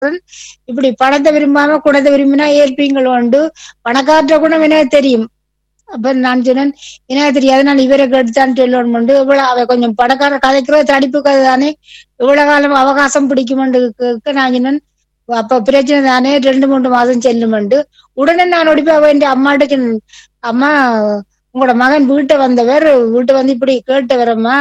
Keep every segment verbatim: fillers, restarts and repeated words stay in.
இப்படி பணத்தை விரும்பாம குணத்தை விரும்பினா ஏற்பீங்கள் உண்டு. பணக்காற்ற குணம் எனக்கு தெரியும். அப்ப நான் சொன்னேன் எனக்கு தெரியாது, நான் இவரை கேட்டுத்தான் சொல்லணும் உண்டு. இவ்வளவு அவ கொஞ்சம் பணக்கார கதைக்கிற தடிப்பு கதை தானே, இவ்வளவு காலம் அவகாசம் பிடிக்குமெண்டு கேட்க நான் சொன்னேன் அப்ப பிரச்சனை தானே, ரெண்டு மூன்று மாதம் செல்லுமெண்டு. உடனே நான் ஒடிப்பா வேண்டிய அம்மாட்ட சொன்னேன், அம்மா உங்களோட மகன் வீட்டை வந்தவர், வீட்டை வந்து இப்படி கேட்டவரம்மா.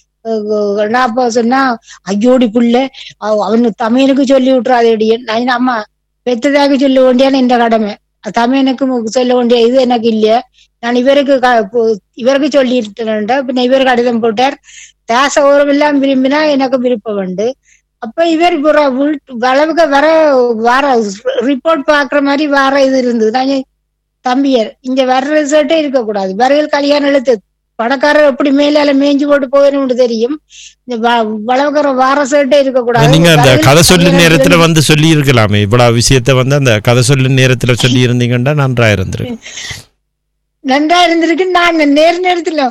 அப்ப சொன்னா ஐயோடி புள்ள அவனு தமையனுக்கு சொல்லி விட்டுறாதேடி. நான் அம்மா பெத்ததாக சொல்ல வேண்டியான்னு என்ற கடமை, தமையனுக்கு சொல்ல வேண்டிய இது எனக்கு இல்லையா, நான் இவருக்கு இவருக்கு சொல்லிட்டேன்டா. பின்ன இவர் கடிதம் போட்டார், தேச உறவு எல்லாம் விரும்பினா எனக்கு விருப்பம் உண்டு. அப்ப இவர் அளவுக்கு வர வார ரிப்போர்ட் பாக்குற மாதிரி வார இது இருந்தது. நான் தம்பியர் இங்க வர்ற ரிசல்ட்டே இருக்கக்கூடாது, வரையில் கல்யாணம் எழுத்து பணக்காரர் எப்படி மேலால மேய்ஞ்சு போட்டு போகணும்னு தெரியும், இந்த வளவுக்கிற வார சர்ட்டே இருக்கக்கூடாது. நீங்க அந்த கதை சொல்லு நேரத்துல வந்து சொல்லி இருக்கலாமே, இவ்வளவு விஷயத்த வந்து அந்த கதை சொல்லு நேரத்துல சொல்லி இருந்தீங்கன்னா நன்றா இருந்திருக்கு. நன்றா இருந்திருக்கு. நான் நேர் நேரத்துல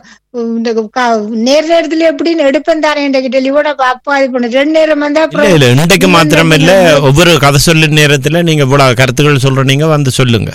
நேர் நேரத்துல எப்படின்னு எடுப்பேன் தானே கிட்ட லிவோட அப்பா இது பண்ணு ரெண்டு நேரம் வந்தா இல்ல இன்றைக்கு மாத்திரம் இல்ல, ஒவ்வொரு கதை சொல்லு நேரத்துல நீங்க இவ்வளவு கருத்துக்கள் சொல்றீங்க வந்து சொல்லுங்க.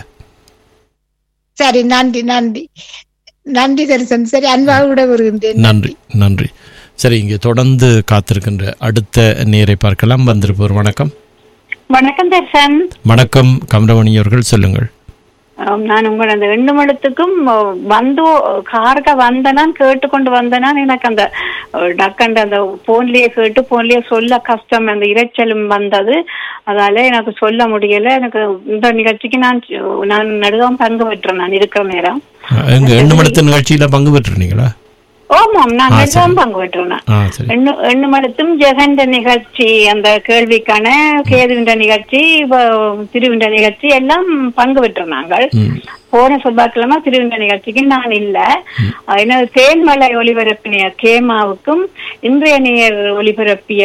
சரி, நன்றி நன்றி நன்றி தரிசன். சரி, அன்பாக விட வருகின்றேன். நன்றி நன்றி. சரி, இங்கே தொடர்ந்து காத்திருக்கின்ற அடுத்த நேரை பார்க்கலாம். வந்திருப்போர் வணக்கம். வணக்கம் தரிசன். வணக்கம் கமரமணி அவர்கள், சொல்லுங்கள். நான் உங்களோட அந்த எண்ணு மடத்துக்கும் வந்து கார்க வந்தனா கேட்டுக்கொண்டு வந்தனா எனக்கு அந்த டக்கண்ட அந்த போன்லயே கேட்டு போன்லயே சொல்ல கஷ்டம், அந்த இரைச்சலும் வந்தது, அதால எனக்கு சொல்ல முடியல. எனக்கு இந்த நிகழ்ச்சிக்கு நான் நான் நடுதான் பங்கு பெற்றேன். நான் இருக்கிற நேரம் எண்ணு மடத்து நிகழ்ச்சியில பங்கு பெற்றீங்களா? ஓமாம், நான் நடுதான் பங்கு பெற்றேன். எண்ணு மடத்தும் ஜெகண்ட நிகழ்ச்சி, அந்த கேள்விக்கான கேதுவின்ற நிகழ்ச்சி, திருவின்ற நிகழ்ச்சி எல்லாம் பங்கு பெற்றோம் நாங்கள். போன செவ்வாய்க்கிழமை திருவிழா நிகழ்ச்சிக்கு நான் இல்ல. எனது தேன்மலை ஒளிபரப்பிய கேமாவுக்கும் இன்றைய நேர் ஒளிபரப்பிய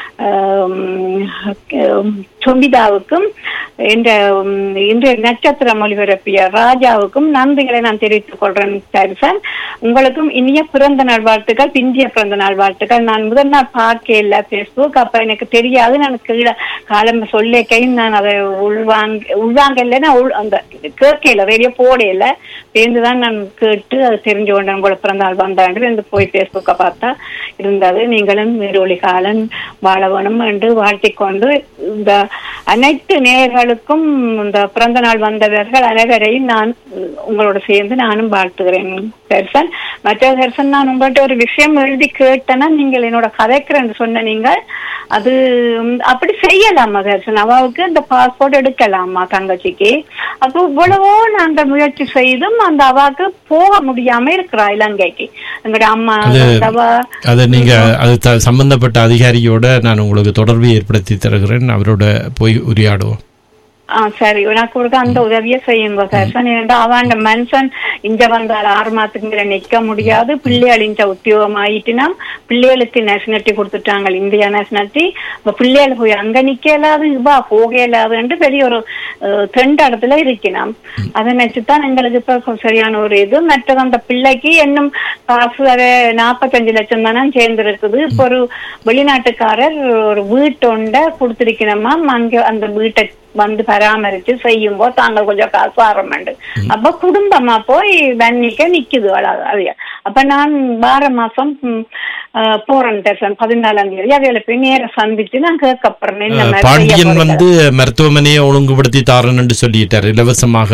சொம்பிதாவுக்கும் இன்றைய நட்சத்திரம் ஒளிபரப்பிய ராஜாவுக்கும் நன்றிகளை நான் தெரிவித்துக் கொள்றேன் தரிசன். உங்களுக்கும் இனிய பிறந்த நாள் வாழ்த்துக்கள், பிந்திய பிறந்த நாள் வாழ்த்துக்கள். நான் முதல் நாள் பார்க்கல பேஸ்புக், அப்ப எனக்கு தெரியாது. நான் கீழே காலம் சொல்லிக்கையும் நான் அதை உள்வாங்க உள்வாங்கல, நான் அந்த கேட்கல, ரேடியோ போடையில சேர்ந்துதான் நான் கேட்டு அது தெரிஞ்சு கொண்டேன். உங்களோட பிறந்த நாள் வந்தாண்டு இருந்து போய் பேஸ்புக்கை பார்த்தா இருந்தது. நீங்களும் வீரொலி காலன் வாழ வேணும் என்று வாழ்த்திக்கொண்டு இந்த அனைத்து நேயர்களுக்கும் இந்த பிறந்த நாள் வந்தவர்கள் அனைவரையும் நான் உங்களோட சேர்ந்து நானும் வாழ்த்துகிறேன் தரிசன். மற்ற தரிசன், நான் உங்கள்கிட்ட ஒரு விஷயம் எழுதி கேட்டேன்னா நீங்கள் என்னோட கதைக்கிறேன்னு சொன்ன நீங்கள் அது அப்படி செய்யலாமா தரிசன்? அவாவுக்கு இந்த பாஸ்போர்ட் எடுக்கலாமா தங்கச்சிக்கு? அப்போ இவ்வளவோ நாங்க முயற்சி செய்தும் அந்த அவாவுக்கு போக முடியாம இருக்கிறா இலங்கைக்கு. எங்கட அம்மா அதை நீங்க அது சம்பந்தப்பட்ட அதிகாரியோட நான் உங்களுக்கு தொடர்பு ஏற்படுத்தி தருகிறேன், அவரோட போய் உரையாடுவோம். ஆஹ் சரி, எனக்கு கொடுக்க அந்த உதவியை செய்யுங்க சார். ஏன்னா அவன் மனுஷன் இங்க வந்தால் ஆறு மாசத்துக்கு மேல நிக்க முடியாது. பிள்ளைகள் இந்த உத்தியோகம் ஆயிட்டுனா பிள்ளைகளுக்கு நேஷனாலிட்டி கொடுத்துட்டாங்க, இந்தியா நேஷனாலிட்டி. இப்ப பிள்ளைகள் போய் அங்க நிக்க இயலாது, இவா போக இயலாதுன்ட்டு பெரிய ஒரு தெண்ட இடத்துல இருக்கணும். அதை நினைச்சுதான் எங்களுக்கு இப்ப சரியான ஒரு இது. மற்றது அந்த பிள்ளைக்கு இன்னும் காசு அதை நாப்பத்தஞ்சு லட்சம் தானே சேர்ந்திருக்குது. இப்ப ஒரு வெளிநாட்டுக்காரர் ஒரு வீட்டொண்ட கொடுத்திருக்கணுமா, அங்க அந்த வீட்டை வந்து பராமரிச்சு செய்யும் போது தாங்க கொஞ்சம் காசு ஆரம்பண்டு. அப்ப குடும்பமா போய் தண்ணிக்க நிக்குது அதைய. அப்ப நான் வார மாசம் போறேன் தரிசன், பதினாலாம் தேதி அவையில போய் நேர சந்திச்சு நான் கேட்கப்படுறேன். பாண்டியன் வந்து மருத்துவமனையை ஒழுங்குபடுத்தி தாரன்னு சொல்லிட்டாரு இலவசமாக.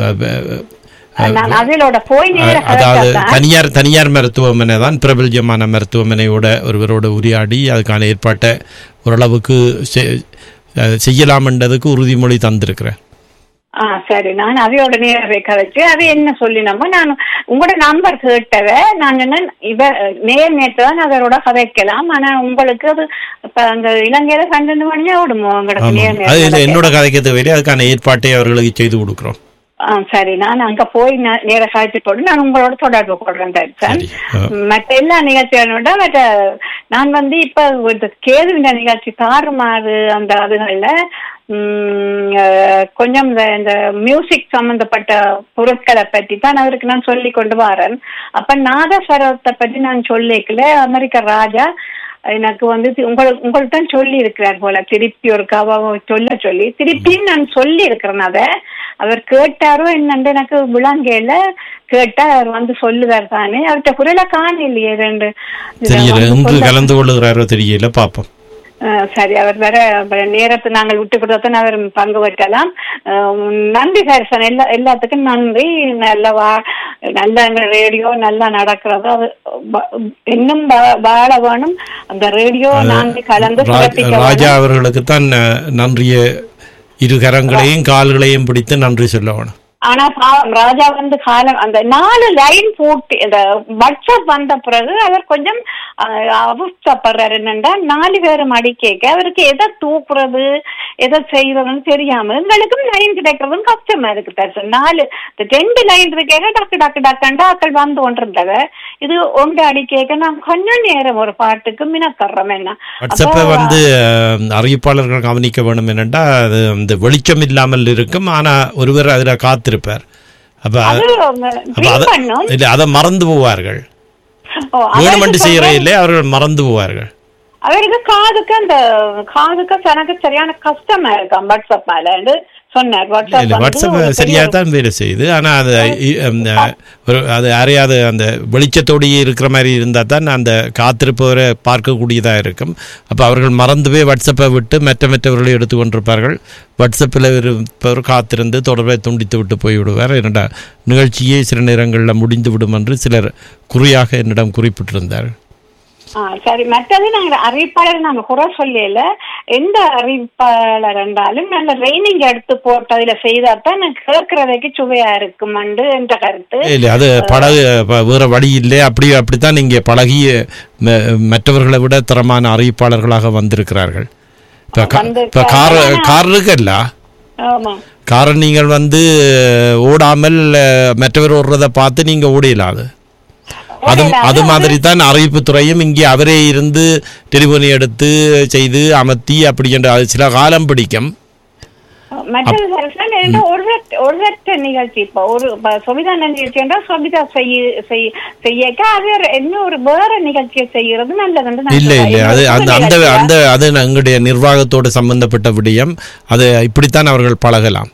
அதாவது தனியார் தனியார் மருத்துவமனை தான், பிரபல்யமான மருத்துவமனையோட ஒருவரோட உரையாடி அதுக்கான ஏற்பாட்டை ஓரளவுக்கு செய்யலாம் என்றதுக்கு உறுதிமொழி தந்திருக்கிறேன். ஆஹ் சரி, நான் அவையோட நேரவை கதைச்சு அது என்ன சொல்லினோமோ நான் உங்களோட நம்பர் கேட்டவ நான் என்ன இவ நேர் நேற்று தான் அதோட கதைக்கலாம். ஆனா உங்களுக்கு அது இப்ப அந்த இலங்கையில பன்னெண்டு மணியா விடுமோ உங்களுக்கு நேர் என்னோட கதைக்க தேவையில்லை, அதுக்கான ஏற்பாட்டை அவர்களுக்கு செய்து கொடுக்குறோம். ஆஹ் சரி, நான் அங்க போய் நேர காய்ச்சி போட்டு நான் உங்களோட தொடர்பு கொள்றேன் தரிசன். மற்ற எல்லா நிகழ்ச்சியோட மற்ற நான் வந்து இப்ப கேதுவின நிகழ்ச்சி தாறுமாறு அந்த அதுகள்ல உம் கொஞ்சம் இந்த மியூசிக் சம்பந்தப்பட்ட பொருட்களை பற்றி தான் அவருக்கு நான் சொல்லி கொண்டு வரேன். அப்ப நாதஸ்வரத்தை பற்றி நான் சொல்லிக்கல. அமெரிக்க ராஜா எனக்கு வந்து உங்களுக்கு உங்கள்ட்ட சொல்லி இருக்கிறார் போல, திருப்பி ஒரு கவாவை சொல்ல சொல்லி திருப்பியும் நான் சொல்லி இருக்கிறேன். அதை அவர் கேட்டாரோ என்னண்டு எனக்கு விளங்கையில, கேட்டா அவர் வந்து சொல்லுவார் தானே. அவர்கிட்ட குரலை காண இல்லையே ரெண்டு கலந்து கொள்ளுகிறாரோ தெரியல, பாப்போம். சரி, அவர் வேற நேரத்தை நாங்கள் விட்டு கொடுத்தா அவர் பங்கு பெற்றலாம். நன்றி சார் சார் எல்லா எல்லாத்துக்கும் நன்றி. நல்ல வா நல்ல எங்க ரேடியோ நல்லா நடக்கிறது, அது இன்னும் வாழ வேணும். அந்த ரேடியோ நாங்கள் கலந்து ராஜா அவர்களுக்கு தான் நன்றிய இரு கரங்களையும் கால்களையும் பிடித்து நன்றி சொல்ல வேணும். ஆனா பாவம் ராஜா வந்து காலம் அந்த நாலு லைன் போட்டு இந்த வாட்ஸ்அப் வந்த பிறகு அவர் கொஞ்சம் அவஸ்தப்படுறாரு. என்னண்டா நாலு பேரும் அடி கேட்க அவருக்கு எதை தூக்குறது எதை செய்யறதுன்னு தெரியாம எங்களுக்கும் லைன் கிடைக்கிறதும் கஷ்டமா இருக்கு சார். நாலு ரெண்டு லைன் இருக்கேங்க டக்கு டக்கு டக்குண்டா அக்கள் வந்து கொண்டிருந்தவ இது ஒன்று அடி கேட்க நான் கொஞ்சம் நேரம் ஒரு பாட்டுக்கு மினக்கறோம். என்ன வாட்ஸ்அப்பை வந்து அறிவிப்பாளர்கள் கவனிக்க வேணும். என்னண்டா அது அந்த வெளிச்சம் இல்லாமல் இருக்கும், ஆனா ஒருவர் அதுல காத்திருப்பார். அப்ப அதை மறந்து போவார்கள். வேணுமென்று செய்யற இல்லை, அவர்கள் மறந்து போவார்கள். அவருக்கு காதுக்கு அந்த காதுக்கு தனக்கு சரியான கஷ்டமா இருக்கும் வாட்ஸ்அப் மேல சொன்னார். வாட்ஸ்அப் சரியா தான் வேலை செய்யுது, ஆனா அது அது அறியாத அந்த வெளிச்சத்தோடையே இருக்கிற மாதிரி இருந்தா தான் அந்த காத்திருப்பவரை பார்க்கக்கூடியதா இருக்கும். அப்ப அவர்கள் மறந்து போய் வாட்ஸ்அப்பை விட்டு மற்ற மற்றவர்களை எடுத்துக்கொண்டிருப்பார்கள். வாட்ஸ்அப்பில் இருப்பவர் காத்திருந்து தொடர்பை துண்டித்து விட்டு போய்விடுவார். என்னடா நிகழ்ச்சியே சில நேரங்களில் முடிந்து விடும் என்று சிலர் குறியாக என்னிடம் குறிப்பிட்டிருந்தார்கள். சரி, மற்றது நாங்க அறிவிப்பாளர் நாங்க குறை சொல்லல. எந்த அறிவிப்பாளர் என்றாலும் நல்ல ட்ரைனிங் எடுத்து போட்டு அதுல செய்தாதான் நான் கேட்கறதுக்கு சுவையா இருக்கும் என்ற கருத்து. இல்ல அது பழகு வேற வழி இல்லை. அப்படி அப்படித்தான் நீங்க பழகிய மற்றவர்களை விட தரமான அறிவிப்பாளர்களாக வந்திருக்கிறார்கள். இப்ப கார் கார் இருக்குல்ல, காரை நீங்கள் வந்து ஓடாமல் மற்றவர் ஓடுறதை பார்த்து நீங்க ஓடிடலாது. அது அது மாதிரி தான் அறிவிப்பு துறையும் இங்கே அவரே இருந்து டெலிபோனை எடுத்து செய்து அமர்த்தி அப்படி என்று அது சில காலம் பிடிக்கும். ஒரு நிகழ்ச்சி இப்போ ஒரு சோபிதா நிகழ்ச்சி என்றால் சோபிதா செய்ய என்ன ஒரு வேற நிகழ்ச்சியை செய்யறது நல்லது. இல்ல இல்ல அது அந்த அந்த அந்த அது எங்களுடைய நிர்வாகத்தோடு சம்பந்தப்பட்ட விடயம். அது இப்படித்தான் அவர்கள் பழகலாம்.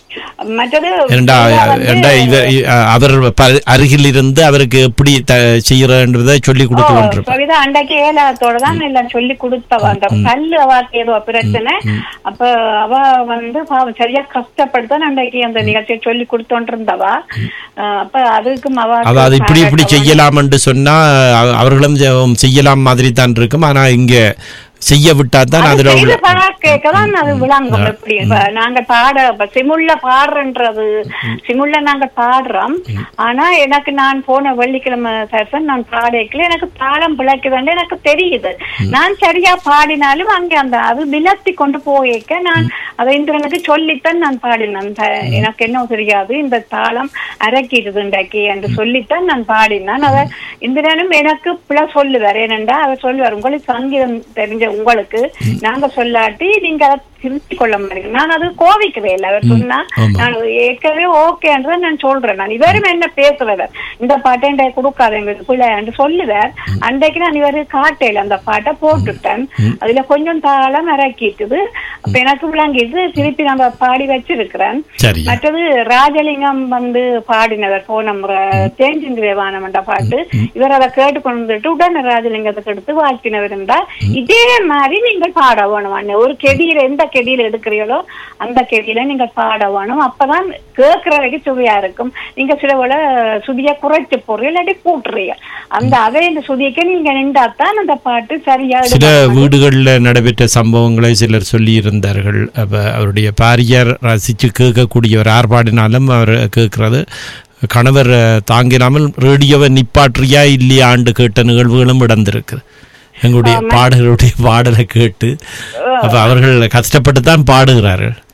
அவர் அருகில் இருந்து அவருக்கு எப்படி செய்யறதை சொல்லி கொடுத்து அன்றைக்கு ஏலாத்தோட தான் எல்லாம் சொல்லி கொடுத்தவ. அந்த கல்லு அவாக்கு ஏதோ பிரச்சனை, அப்ப அவ வந்து சரியா கஷ்டப்படுத்தான் அன்றைக்கு அந்த நிகழ்ச்சியை சொல்லி கொடுத்தோன் இருந்தவா. அப்ப அதுக்கும் அவ அதாவது இப்படி இப்படி செய்யலாம் என்று சொன்னா அவர்களும் செய்யலாம் மாதிரி தான் இருக்கும். ஆனா இங்க செய்ய விட்டா தான் அதுல கேட்கதான் அது விளங்கும். எப்படி நாங்க பாட சிமுல்ல பாடுறன்றது சிமுல்ல நாங்க பாடுறோம். ஆனா எனக்கு நான் போன வெள்ளிக்கிழமை சர்சன் நான் பாடக்கல, எனக்கு தாளம் பிழைக்குதுன்னு எனக்கு தெரியுது. நான் சரியா பாடினாலும் அங்க அந்த அது விலத்தி கொண்டு போயிருக்க நான் அதை இந்திரனுக்கு சொல்லித்தான் நான் பாடினேன். எனக்கு என்ன தெரியாது இந்த தாளம் அரைக்கிடுது இன்றைக்கு என்று சொல்லித்தான் நான் பாடினேன். அதை இந்திரனும் எனக்கு பிழை சொல்லுவார். ஏனென்றா அவர் சொல்லுவார், உங்களுக்கு சங்கீதம் தெரிஞ்ச உங்களுக்கு நாங்க சொல்லாட்டி நீங்க அதை திருத்திக் கொள்ள மாட்டீங்க. நான் அது கோவிக்கவே இல்லை. அவர் சொன்னா நான் ஏற்கனவே ஓகேன்றத நான் சொல்றேன். நான் இவரும் என்ன பேசுறவர் இந்த பாட்டை இன்றைய கொடுக்காத எங்களுக்கு பிள்ளைன்னு சொல்லுவார். அன்றைக்கு நான் இவரு காட்டையில அந்த பாட்டை போட்டுட்டேன். அதுல கொஞ்சம் தாளம் இறக்கிட்டுது. அப்ப எனக்கு விளங்கிட்டு திருப்பி நம்ம பாடி வச்சிருக்கிறேன். மற்றது ராஜலிங்கம் வந்து பாடினவர் போன முறை தேஞ்சின் தேவானம் என்ற பாட்டு. இவர் அதை கேட்டு கொண்டு வந்துட்டு உடனே ராஜலிங்கத்துக்கு எடுத்து வாழ்த்தினவர் இருந்தா இதே மாதிரி நீங்கள் பாட வேணும். ஒரு கெடியில எந்த கெடியில எடுக்கிறீங்களோ அந்த கெடியில நீங்க பாட வேணும். அப்பதான் கேட்கறதுக்கு சுவையா இருக்கும். நீங்க சில போல சுதிய குறைச்சு போடுறீங்க இல்லாட்டி கூட்டுறீங்க. அந்த அதே இந்த சுதியக்கு நீங்க நின்றாத்தான் அந்த பாட்டு சரியா. சில வீடுகள்ல நடைபெற்ற சம்பவங்களை சிலர் சொல்லி இருந்தார்கள். அப்ப அவருடைய பாரியார் ரசிச்சு கேட்கக்கூடியவர் யார் பாடினாலும் அவர் கேட்கறது கணவர் தாங்கினாமல் ரேடியோவை நிப்பாற்றியா இல்லையாண்டு கேட்ட நிகழ்வுகளும் இடந்திருக்கு. எங்களுடைய பாடல்களுடைய பாடலை கேட்டு அப்ப அவர்கள் கஷ்டப்பட்டு தான் பாடுகிறார்கள்.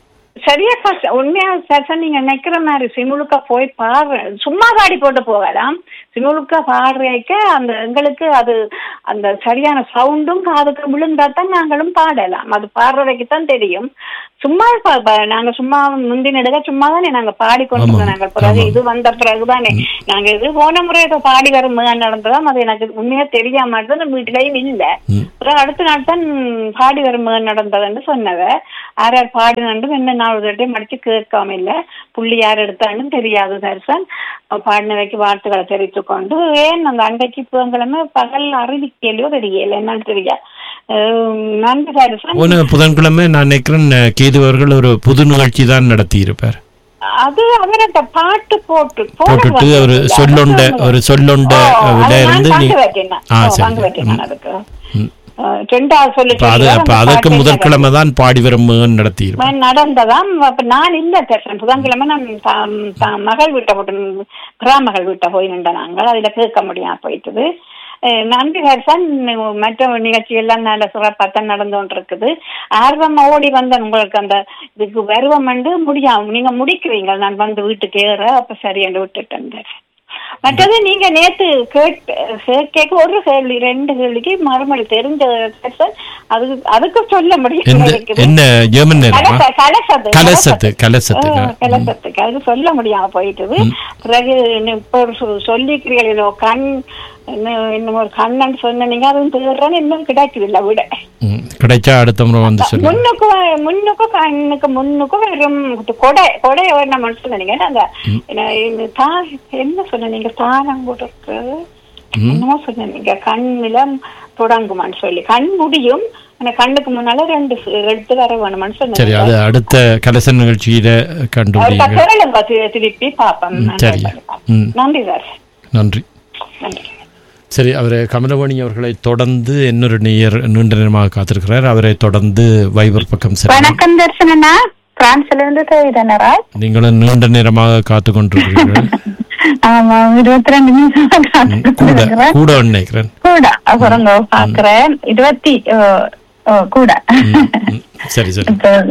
சரியா உண்மையா சார் நீங்க நினைக்கிற மாதிரி சிமுலுக்கா போய் பாடுற சும்மா பாடி போட்டு போகலாம். சிமுலுக்கா பாடுறக்க அந்த எங்களுக்கு அது அந்த சரியான சவுண்டும் காதுக்கு விழுந்தாதான் நாங்களும் பாடலாம். அது பாடுறதுக்கு தான் தெரியும். சும்மா நாங்க சும்மா முந்தின எடுக்க சும்மா தானே நாங்க பாடிக்கொண்டிருந்தோம். நாங்கள் பிறகு இது வந்த பிறகுதானே நாங்க இது போன முறை ஏதோ பாடி வரும் நடந்ததாம். அது எனக்கு உண்மையா தெரியாம மாட்டது வீட்டிலையும் இல்லை. பிறகு அடுத்த நாள் தான் பாடி வரும் நடந்ததுன்னு சொன்னவ. யார் யார் பாடினு என்ன நாலு தட்டை மடிச்சு கேட்காம இல்ல. புள்ளி யார் எடுத்தாலும் தெரியாது. தரிசன் பாடினவைக்கு வாழ்த்துக்களை தெரிவித்து கொண்டு ஏன் அந்த அண்டைக்கு புதன்கிழமை பகல் அறிவிக்கையிலோ தெரியல என்னன்னு தெரியா. நன்றி தரிசன். புதன்கிழமை நான் நினைக்கிறேன் கேதுவர்கள் ஒரு புது நிகழ்ச்சி தான் நடத்தி இருப்பார். அது அவரை பாட்டு போட்டு போட்டுட்டு ஒரு சொல்லொண்ட ஒரு சொல்லொண்ட இருந்து அதுக்கு அதற்கு முதற்கிழமை தான் பாடி வரும் நடத்தி நடந்ததாம். நான் இல்ல தர்ஷன் புதன்கிழமை நான் மகள் வீட்டை போட்டு கிராமகள் வீட்டை போய் நின்ற நாங்கள் அதுல கேட்க முடியாம போயிட்டுது. நன்றி ஹர்ஷன். மற்ற நிகழ்ச்சி எல்லாம் நல்ல சிறப்பாத்தான் நடந்து கொண்டு இருக்குது. ஆர்வமா ஓடி வந்த உங்களுக்கு அந்த இதுக்கு வருவம் வந்து முடியாம நீங்க முடிக்கிறீங்க. நான் வந்து வீட்டுக்கு ஏற அப்ப சரியாண்டு விட்டுட்டேன். மற்றது நீங்க நேத்து கேட்க ஒரு கேள்வி ரெண்டு கேள்விக்கு மறுமொழி தெரிஞ்ச அதுக்கு அதுக்கு சொல்ல முடியும். கலசத்துக்கு அது சொல்ல முடியாம போயிட்டுது. பிறகு இப்ப சொல்லிக்கிறீங்களோ கண் இன்னும் ஒரு கண்ணன் சொன்னீங்க அதுவும் தேடுறேன்னு இன்னும் கிடைக்குதில்ல விட கிடைச்சா அடுத்த முறை வந்து முன்னுக்கு முன்னுக்கும் கண்ணுக்கு முன்னுக்கும் வெறும் கொடை கொடை நம்ம சொன்னீங்க. அந்த என்ன சொன்னீங்க தானம் கொடுக்கு என்னமோ சொன்னீங்க கண்ணில தொடங்குமான்னு சொல்லி கண் முடியும் கண்ணுக்கு முன்னால ரெண்டு எடுத்து வர வேணுமான்னு சொன்னீங்க. அது அடுத்த கலச நிகழ்ச்சியில கண்டு திருப்பி பாப்போம். நன்றி சார். நன்றி. சரி, அவர் கமலவாணி அவர்களை தொடர்ந்து இன்னொரு நேயர் நீண்ட நேரமாக காத்திருக்கிறார். அவரை தொடர்ந்து வைபர் பக்கம் வணக்கம் தர்சனா, பிரான்ஸ்ல இருந்து தேவிதனரா. நீங்களும் நீண்ட நேரமாக காத்து கொண்டிருக்கிறீர்கள். ஆமா, இருபத்தி ரெண்டு நிமிஷம் கூட நினைக்கிறேன். கூட அப்புறம் பாக்குறேன் இருபத்தி கூட. சரி சரி.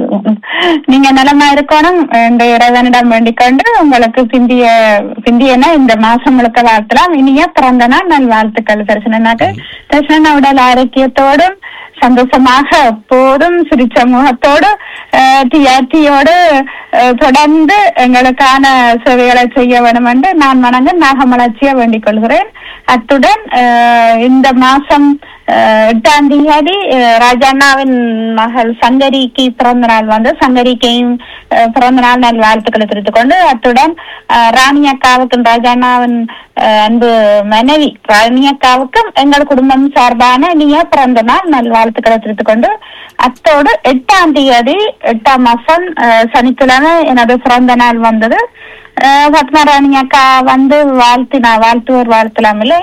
நீங்க நலமா இருக்கணும் இந்த இறைவனிடம் வேண்டிக் கொண்டு உங்களுக்கு பிந்திய பிந்தியன இந்த மாசம் முழுக்க வாழ்த்தலாம். இனிய பிறந்த நாள் நல் வாழ்த்துக்கள் தரிசனாக்கு. தரிசன உடல் ஆரோக்கியத்தோடும் சந்தோஷமாக எப்போதும் சிரிச்ச முகத்தோடு தியாத்தியோடு தொடர்ந்து எங்களுக்கான சேவைகளை செய்ய வேண்டும் என்று நான் வணங்க நாகமலர்ச்சியை வேண்டிக் கொள்கிறேன். அத்துடன் இந்த மாசம் எட்டாம் தேதி ராஜாண்ணாவின் மகள் சங்கரிக்கு பிறந்த நாள் வந்து சங்கரிக்கையும் பிறந்த நாள் நல் வாழ்த்துக்களை தெரிவித்துக் கொண்டு அத்துடன் ராணி அக்காவுக்கும் ராஜாண்ணாவின் அன்பு மனைவி ராணி அக்காவுக்கும் எங்கள் குடும்பம் சார்பான இனிய பிறந்த நாள் நல் வாழ்த்துக்களை தெரிவித்துக் கொண்டு அத்தோடு எட்டாம் தேதி எட்டாம் மாசம் சனிக்கிழமை எனது பிறந்த நாள் வந்தது. பத்மராணி அக்கா வந்து வாழ்த்தினா வாழ்த்துவோர் வாழ்த்தலாம் இல்லை.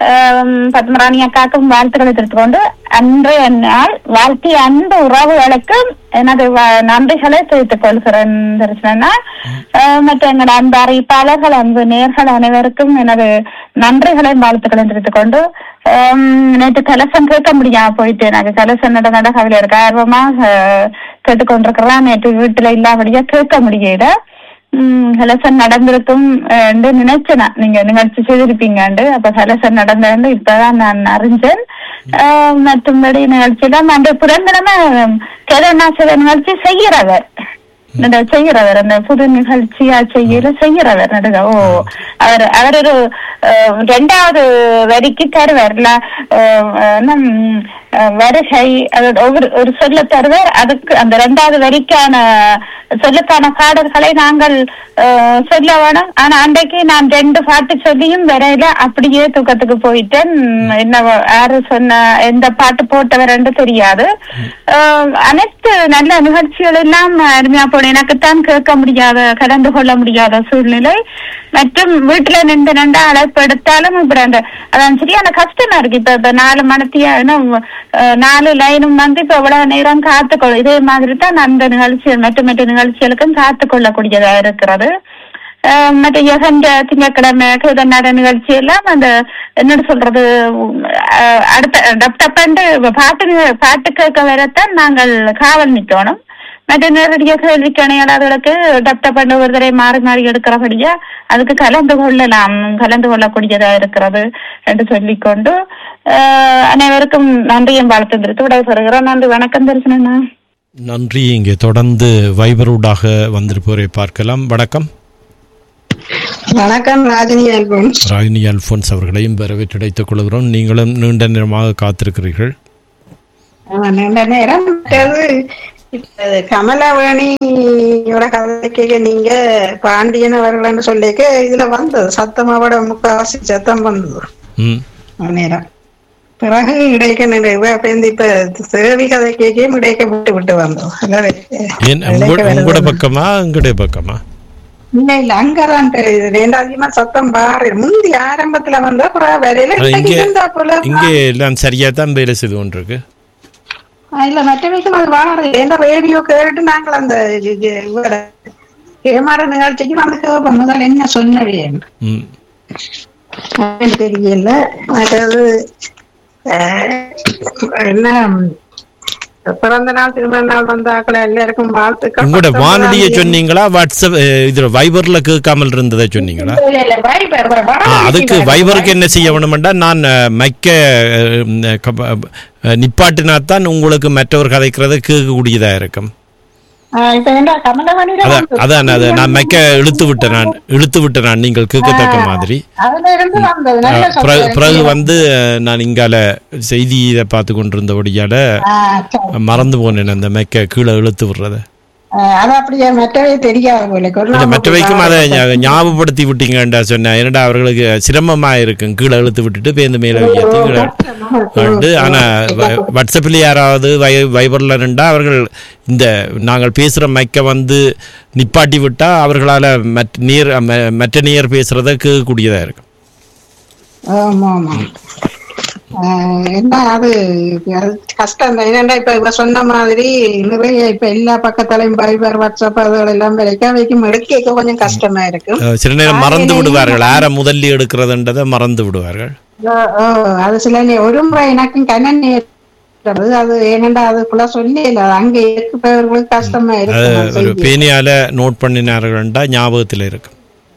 பத்மராணி அக்காவுக்கும் வாழ்த்துக்களை தெரிவித்துக் கொண்டு அன்றைய நாள் வாழ்த்திய அன்பு உறவுகளுக்கும் எனது நன்றிகளை தெரிவித்துக் கொள்கிறேன் தரிசனா. மற்ற எங்களோட அன்பு அறிவிப்பாளர்கள் அன்பு நேர்கள் அனைவருக்கும் எனது நன்றிகளை வாழ்த்துக்களை தெரிவித்துக் கொண்டு நேற்று கலசம் கேட்க முடியாம போயிட்டு எனக்கு கலசம் நட நட கவில இருக்க ஆர்வமா கேட்டுக்கொண்டிருக்கிறேன். நேற்று வீட்டுல இல்லாமடியா கேட்க முடியல. உம் கலசன் நடந்திருக்கும் நினைச்சேன் நீங்க நிகழ்ச்சி செய்திருப்பீங்க. அப்ப கலசன் நடந்து இப்பதான் நான் அறிஞ்சேன். மற்றும்படி நிகழ்ச்சியில அந்த புரந்தனமா கேதார்நாத் நிகழ்ச்சி செய்கிறவர் செய்கிறவர் அந்த புது நிகழ்ச்சியா செய்யற செய்கிறவர் நடுக. ஓ அவர் அவர் ஒரு ரெண்டாவது வரிக்கு தருவார்ல வருகை ஒவ்வொரு ஒரு சொல்ல தருவார். அதுக்கு அந்த ரெண்டாவது வரிக்கான சொல்லுக்கான பாடல்களை நாங்கள் சொல்ல வேணும். ஆனா அன்றைக்கு நான் ரெண்டு பாட்டு சொல்லியும் வரையில அப்படியே தூக்கத்துக்கு போயிட்டேன். என்ன யாரு சொன்ன எந்த பாட்டு போட்டவர் என்று தெரியாது. அனைத்து நல்ல நிகழ்ச்சிகள் எல்லாம் அருமையா போன எனக்குத்தான் கேட்க முடியாத கடந்து கொள்ள முடியாத சூழ்நிலை. மற்றும் வீட்டுல நின்று நின்று அழைப்பு எடுத்தாலும் இப்படி அந்த அதான் சரியான கஷ்டமா இருக்கு. இப்ப இப்ப நாலு மணத்தியா நாலு லைனும் வந்து இப்ப எவ்வளவு நேரம் காத்துக்கொள்ள இதே மாதிரி தான் அந்த நிகழ்ச்சிகள் மற்ற மற்ற நிகழ்ச்சிகளுக்கும் காத்து கொள்ளக்கூடியதா இருக்கிறது. மற்ற யகண்ட திங்கட்கிழமை கேதநாட நிகழ்ச்சி எல்லாம் அந்த என்ன சொல்றது அடுத்த டப்டப்பண்டு பாட்டு பாட்டு கேட்க வரத்தான் நாங்கள் காவல் நிக்கணும். மற்ற நேரடியா கேள்விக்கான அதுகளுக்கு டப்ட பண்ண ஒருத்தரை மாறி மாறி எடுக்கிறபடியா அதுக்கு கலந்து கொள்ளலாம், கலந்து கொள்ளக்கூடியதா இருக்கிறது என்று சொல்லிக்கொண்டு அனைவருக்கும் நன்றியும் வாழ்த்து தெரிவித்து விடைபெறுகிறோம். நன்றி, வணக்கம். தரிசனா நன்றி. இங்கே தொடர்ந்து வைபரூடாக வந்திருப்பவரை பார்க்கலாம். வணக்கம். வணக்கம். ராஜினி அல்போன்ஸ். ராஜினி அல்போன்ஸ் அவர்களையும் வரவேற்றடைத்துக் கொள்கிறோம். நீங்களும் நீண்ட நேரமாக காத்திருக்கிறீர்கள். நீண்ட நேரம். கமலவேணியோட கதைக்கு நீங்க பாண்டியன் அவர்கள் சொல்லிக்க இதுல வந்தது சத்தமாவோட முக்காவாசி சத்தம் வந்தது நேரம். பிறகு இடைக்க நிறைவு அப்படி இப்ப சேவி கதை கேக்கையும் இடைக்க விட்டு விட்டு வந்தோம். உங்களோட பக்கமா எங்களுடைய பக்கமா? இல்ல இல்ல அங்கதான் தெரியுது. ரெண்டாவதுமா சத்தம் பாரு முந்தி ஆரம்பத்துல வந்தா வரையில இங்க எல்லாம் சரியா தான் வேலை செய்து கொண்டிருக்கு. இல்ல மற்ற விஷயம் அது வாரு எந்த ரேடியோ கேட்டு நாங்கள் அந்த கேமரா நிகழ்ச்சிக்கு வந்து கேட்போம் முதல்ல என்ன சொன்னவே தெரியல. மற்றது என்ன பிறந்த நாள் திருமண நாள் வந்தாக்கள் எல்லாருக்கும் வாழ்த்துக்கள். உங்களோட வானொலியை சொன்னீங்களா வாட்ஸ்அப் இதுல வைபர்ல கேட்காமல் இருந்ததை சொன்னீங்களா? அதுக்கு வைபருக்கு என்ன செய்ய வேணும்டா நான் மைக்க நிப்பாட்டினாத்தான் உங்களுக்கு மற்றவர் கதைக்கிறத கேட்கக்கூடியதா இருக்கும். அதான் அது நான் மைக்க இழுத்து விட்டேன் நான் இழுத்து விட்டேன் நான் நீங்கள் கேட்கத்தக்க மாதிரி. பிறகு வந்து நான் இங்கால செய்தியை பார்த்து கொண்டிருந்தபடியால மறந்து போனேன் அந்த மைக்க கீழே இழுத்து விடுறத. மற்றவைக்கும் அதை ஞாபகப்படுத்தி விட்டீங்கடா சொன்னேன். என்னடா அவர்களுக்கு சிரமமா இருக்கும் கீழே இழுத்து விட்டுட்டு பேருந்து மேல கீழே. ஆனா வாட்ஸ்அப்ல யாராவது வை வைபர்ல இருந்தா அவர்கள் இந்த நாங்கள் பேசுற மைக்க வந்து நிப்பாட்டி விட்டா அவர்களால மற்ற நீர் மற்ற நீர் பேசுறத கேட்கக்கூடியதா இருக்கும். என்ன அது கஷ்டம் தான். என்னண்டா இப்ப இவ சொன்ன மாதிரி நிறைய இப்ப எல்லா பக்கத்தாலையும் பைபர் வாட்ஸ்அப் அதுகள் எல்லாம் வைக்க வைக்கும் எடுக்க கொஞ்சம் கஷ்டமா இருக்கு. சில நேரம் மறந்து விடுவார்கள் யார முதல்ல எடுக்கிறதுன்றதை மறந்து விடுவார்கள். அது சில ஒரு முறை எனக்கும் கண்ணன் அது ஏனண்டா அதுக்குள்ள சொல்லி இல்ல அங்க இருக்கிறவர்களுக்கு கஷ்டமா இருக்கு. பேனியால நோட் பண்ணினார்கள்டா ஞாபகத்துல இருக்கு.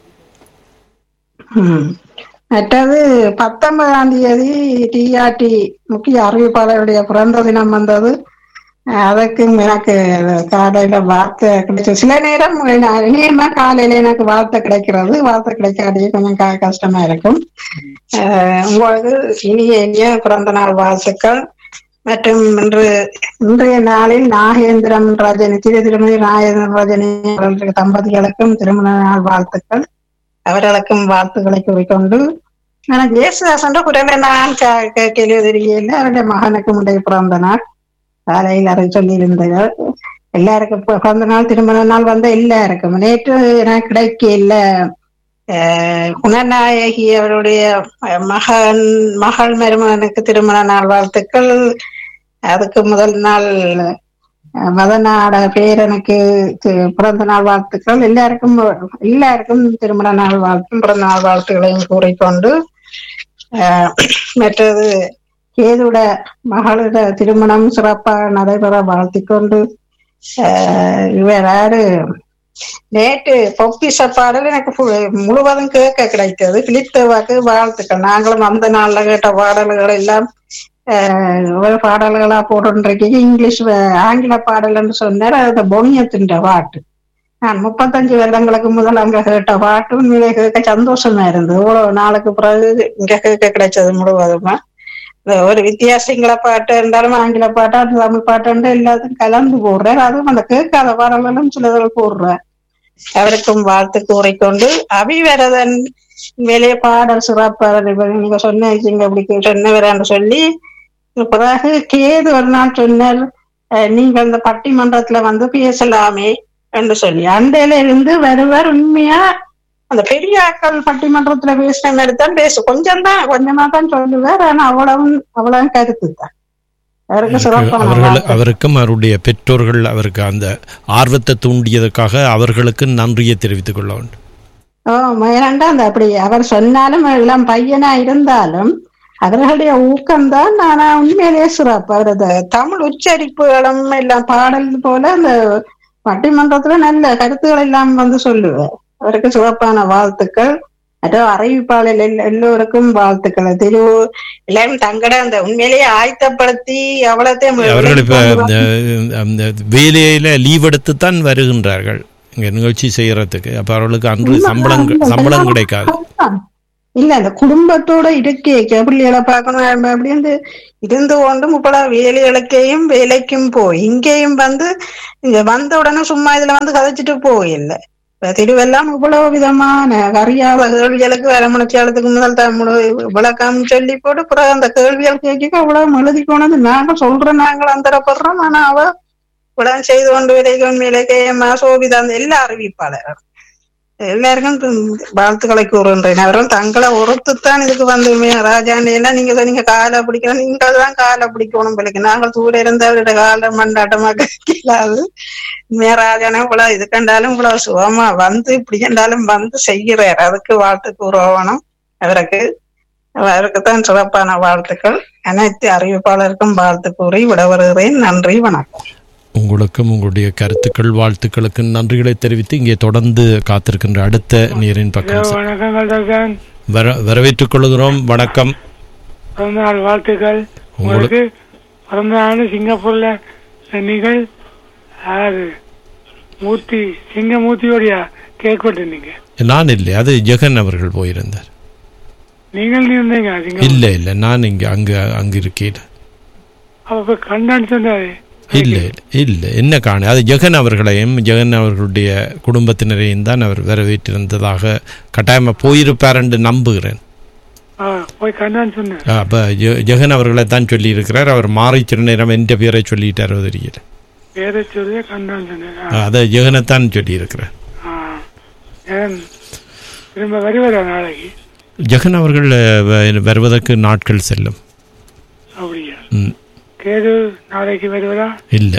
மற்றது பத்தொன்பதாம் தேதி டிஆர்டி முக்கிய அறிவிப்பாளருடைய பிறந்த தினம் வந்தது. அதுக்கு எனக்கு காலையில வார்த்தை கிடைச்சது. சில நேரம் இனியமா காலையில எனக்கு வார்த்தை கிடைக்கிறது, வார்த்தை கிடைக்காதே கொஞ்சம் கஷ்டமா இருக்கும். உங்களுக்கு இனிய இனிய பிறந்த நாள் வாழ்த்துக்கள். மற்றும் இன்று இன்றைய நாளில் நாகேந்திரம் ரஜினி திரு திருமதி நாகேந்திரம் ரஜினி அவர்களுக்கு தம்பதிகளுக்கும் திருமண நாள் வாழ்த்துக்கள். அவர்களுக்கும் வாழ்த்துக்களை கூறிக்கொண்டு எனக்கு இயேசுதாசன் குரலை நான் கேள்வி தெரியல. அவருடைய மகனுக்கு முந்தைய பிறந்த நாள் காலையில் அதை சொல்லியிருந்தது. எல்லாருக்கும் பிறந்த நாள் திருமண நாள் வந்த எல்லாருக்கும் நேற்று எனக்கு கிடைக்க இல்ல. குணநாயகி அவருடைய மகன் மகள் மருமகனுக்கு திருமண நாள் வாழ்த்துக்கள். அதுக்கு முதல் நாள் மதநாட பேரனுக்கு பிறந்த நாள் வாழ்த்துக்கள். எல்லாருக்கும் எல்லாருக்கும் திருமண நாள் வாழ்த்தும் பிறந்த நாள் வாழ்த்துக்களையும் கூறிக்கொண்டு மற்றது கேதுட மகளோட திருமணம் சிறப்பாக நடைபெற வாழ்த்திக்கொண்டு இவர் யாரு நேற்று பொக்கிஷ பாடல் எனக்கு முழுவதும் கேட்க கிடைத்தது. பிலிப்தேவாக்கு வாழ்த்துக்கள். நாங்களும் அந்த நாள்ல கேட்ட பாடல்கள் எல்லாம் ஒரு பாடல்களா போட்டுருக்கீங்க. இங்கிலீஷ் ஆங்கில பாடல் என்று சொன்னார். அது பொனியத்தின் பாட்டு. நான் முப்பத்தஞ்சு வருடங்களுக்கு முதல் அங்க கேட்ட பாட்டு உண்மையிலே கேட்க சந்தோஷமா இருந்தது. இவ்வளவு நாளுக்கு பிறகு இங்க கேட்க கிடைச்சது முழுவதுமா. ஒரு வித்தியாசங்கள பாட்டு இருந்தாலும் ஆங்கில பாட்டா தமிழ் பாட்டு எல்லாத்தையும் கலந்து போடுறார். அதுவும் அந்த கேட்காத பாடல்களும் சிலர்கள் போடுறார். அவருக்கும் வாழ்த்து கூறிக்கொண்டு அபிவரதன் மேலே பாடல் சிறப்பாக நீங்க சொன்னீங்க அப்படி சொன்னவரான்னு சொல்லி பிறகு கேது ஒரு நாள் சொன்னார் நீங்கள் இந்த பட்டிமன்றத்துல வந்து பேசலாமே என்று சொல்லி அண்டையில இருந்து வருவார். உண்மையா அந்த பெரிய ஆக்கள் பட்டிமன்றத்துல பேசின மாதிரி தான் பேசு கொஞ்சம் தான் கொஞ்சமா தான் சொல்லுவார். ஆனா அவ்வளவு அவ்வளவு கருத்து தான் அவருக்கு சிறப்பான. அவருக்கும் அவருடைய பெற்றோர்கள் அவருக்கு அந்த ஆர்வத்தை தூண்டியதற்காக அவர்களுக்கு நன்றியை தெரிவித்துக் கொள்ள வேண்டும். ஓ மேலாண்டா அந்த அப்படி அவர் சொன்னாலும் எல்லாம் பையனா இருந்தாலும் அவர்களுடைய ஊக்கம்தான். ஆனா உண்மையிலே சிறப்பு. அவரது தமிழ் உச்சரிப்புகளும் எல்லாம் பாடல் போல அந்த பட்டிமன்றத்துல நல்ல கருத்துக்கள் எல்லாம் வந்து சொல்லுவார். அவருக்கு சிறப்பான வாழ்த்துக்கள். அதோ அறிவிப்பாளர் எல்லோருக்கும் வாழ்த்துக்கள். திரு எல்லாம் தங்கட அந்த உண்மையிலேயே ஆயத்தப்படுத்தி அவ்வளோத்தையும் அவர்கள் இப்ப வேலையில லீவ் எடுத்துத்தான் வருகின்றார்கள் இங்க நிகழ்ச்சி செய்யறதுக்கு. அப்ப அவர்களுக்கு அன்று சம்பளம் சம்பளம் கிடைக்காது. இல்ல அந்த குடும்பத்தோட இருக்கே பிள்ளைகளை பார்க்கணும் அப்படின்னு இருந்து கொண்டு முப்படா வேலைகளுக்கையும் வேலைக்கும் போய் இங்கேயும் வந்து இங்க வந்த உடனே சும்மா இதுல வந்து கதைச்சிட்டு போயில்லை. திருவெல்லாம் இவ்வளவு விதமான அறியாத கேள்விகளுக்கு வரமுனைச்சாலத்துக்கு முதல் தமிழ் விளக்கம் சொல்லி போட்டு பிறகு அந்த கேள்விகள் கேட்க அவ்வளவு எழுதி போனது நாங்க சொல்றோம், நாங்கள் அந்தரப்படுறோம். ஆனா அவ இவ்வளவு செய்து கொண்டு விலைக்கும் விலைக்கையம்மா சோபிதா அந்த எல்லா அறிவிப்பாளர் எல்லாருக்கும் வாழ்த்துக்களை கூறுகின்றேன். அவரும் தங்களை ஒருத்துத்தான் இதுக்கு வந்துமே ராஜாண்டி எல்லாம் நீங்க நீங்க காலை பிடிக்கணும், நீங்கள் தான் காலை பிடிக்கணும் பிள்ளைக்கு. நாங்கள் தூர இருந்த அவருடைய காலை மண்டாட்டமாக இல்லாது மேராஜானே இவ்வளவு இது கண்டாலும் இவ்வளவு சுகமா வந்து இப்படி கண்டாலும் வந்து செய்கிறார். அதுக்கு வாழ்த்து கூறணும். அவருக்கு அவருக்குத்தான் சிறப்பான வாழ்த்துக்கள். அனைத்து அறிவிப்பாளருக்கும் வாழ்த்து கூறி விட வருகிறேன். நன்றி, வணக்கம். உங்களுக்கும் உங்களுடைய கருத்துக்கள் வாழ்த்துக்களுக்கு நன்றிகளை தெரிவித்து இங்கே தொடர்ந்து காத்திருக்கின்ற அடுத்த நீரின் பக்கம் வரவேற்றுக் கொள்கிறோம். வணக்கம். வாழ்த்துக்கள் உங்களுக்கு. பிறந்த நாள் சிங்கப்பூர்ல நீங்கள் யாரு மூர்த்தி சிங்கமூர்த்தியோடைய கேக் வெட்டினீங்க? நான் இல்லை, அது ஜெகன் அவர்கள் போயிருந்தார். நீங்கள் இருந்தீங்க? இல்ல இல்ல, நான் இங்க அங்க அங்க இருக்கேன். அப்ப கண்டான்னு சொன்னாரு. இல்ல இல்ல, என்ன காண அது ஜெகன் அவர்களையும் ஜெகன் அவர்களுடைய குடும்பத்தினரையும் தான் அவர் வரவேற்றிருந்ததாக கட்டாயமா போயிருப்பார் என்று நம்புகிறேன். அப்ப ஜெகன் அவர்களை தான் சொல்லி இருக்கிறார். அவர் மாறி திருநேரம் என்ற பேரை சொல்லிட்டாரோ தெரியல. அத ஜெகனைத்தான் சொல்லி இருக்கிறார். ஜெகன் அவர்கள் வருவதற்கு நாட்கள் செல்லும். கேது நாளைக்கு வருவதா? இல்ல.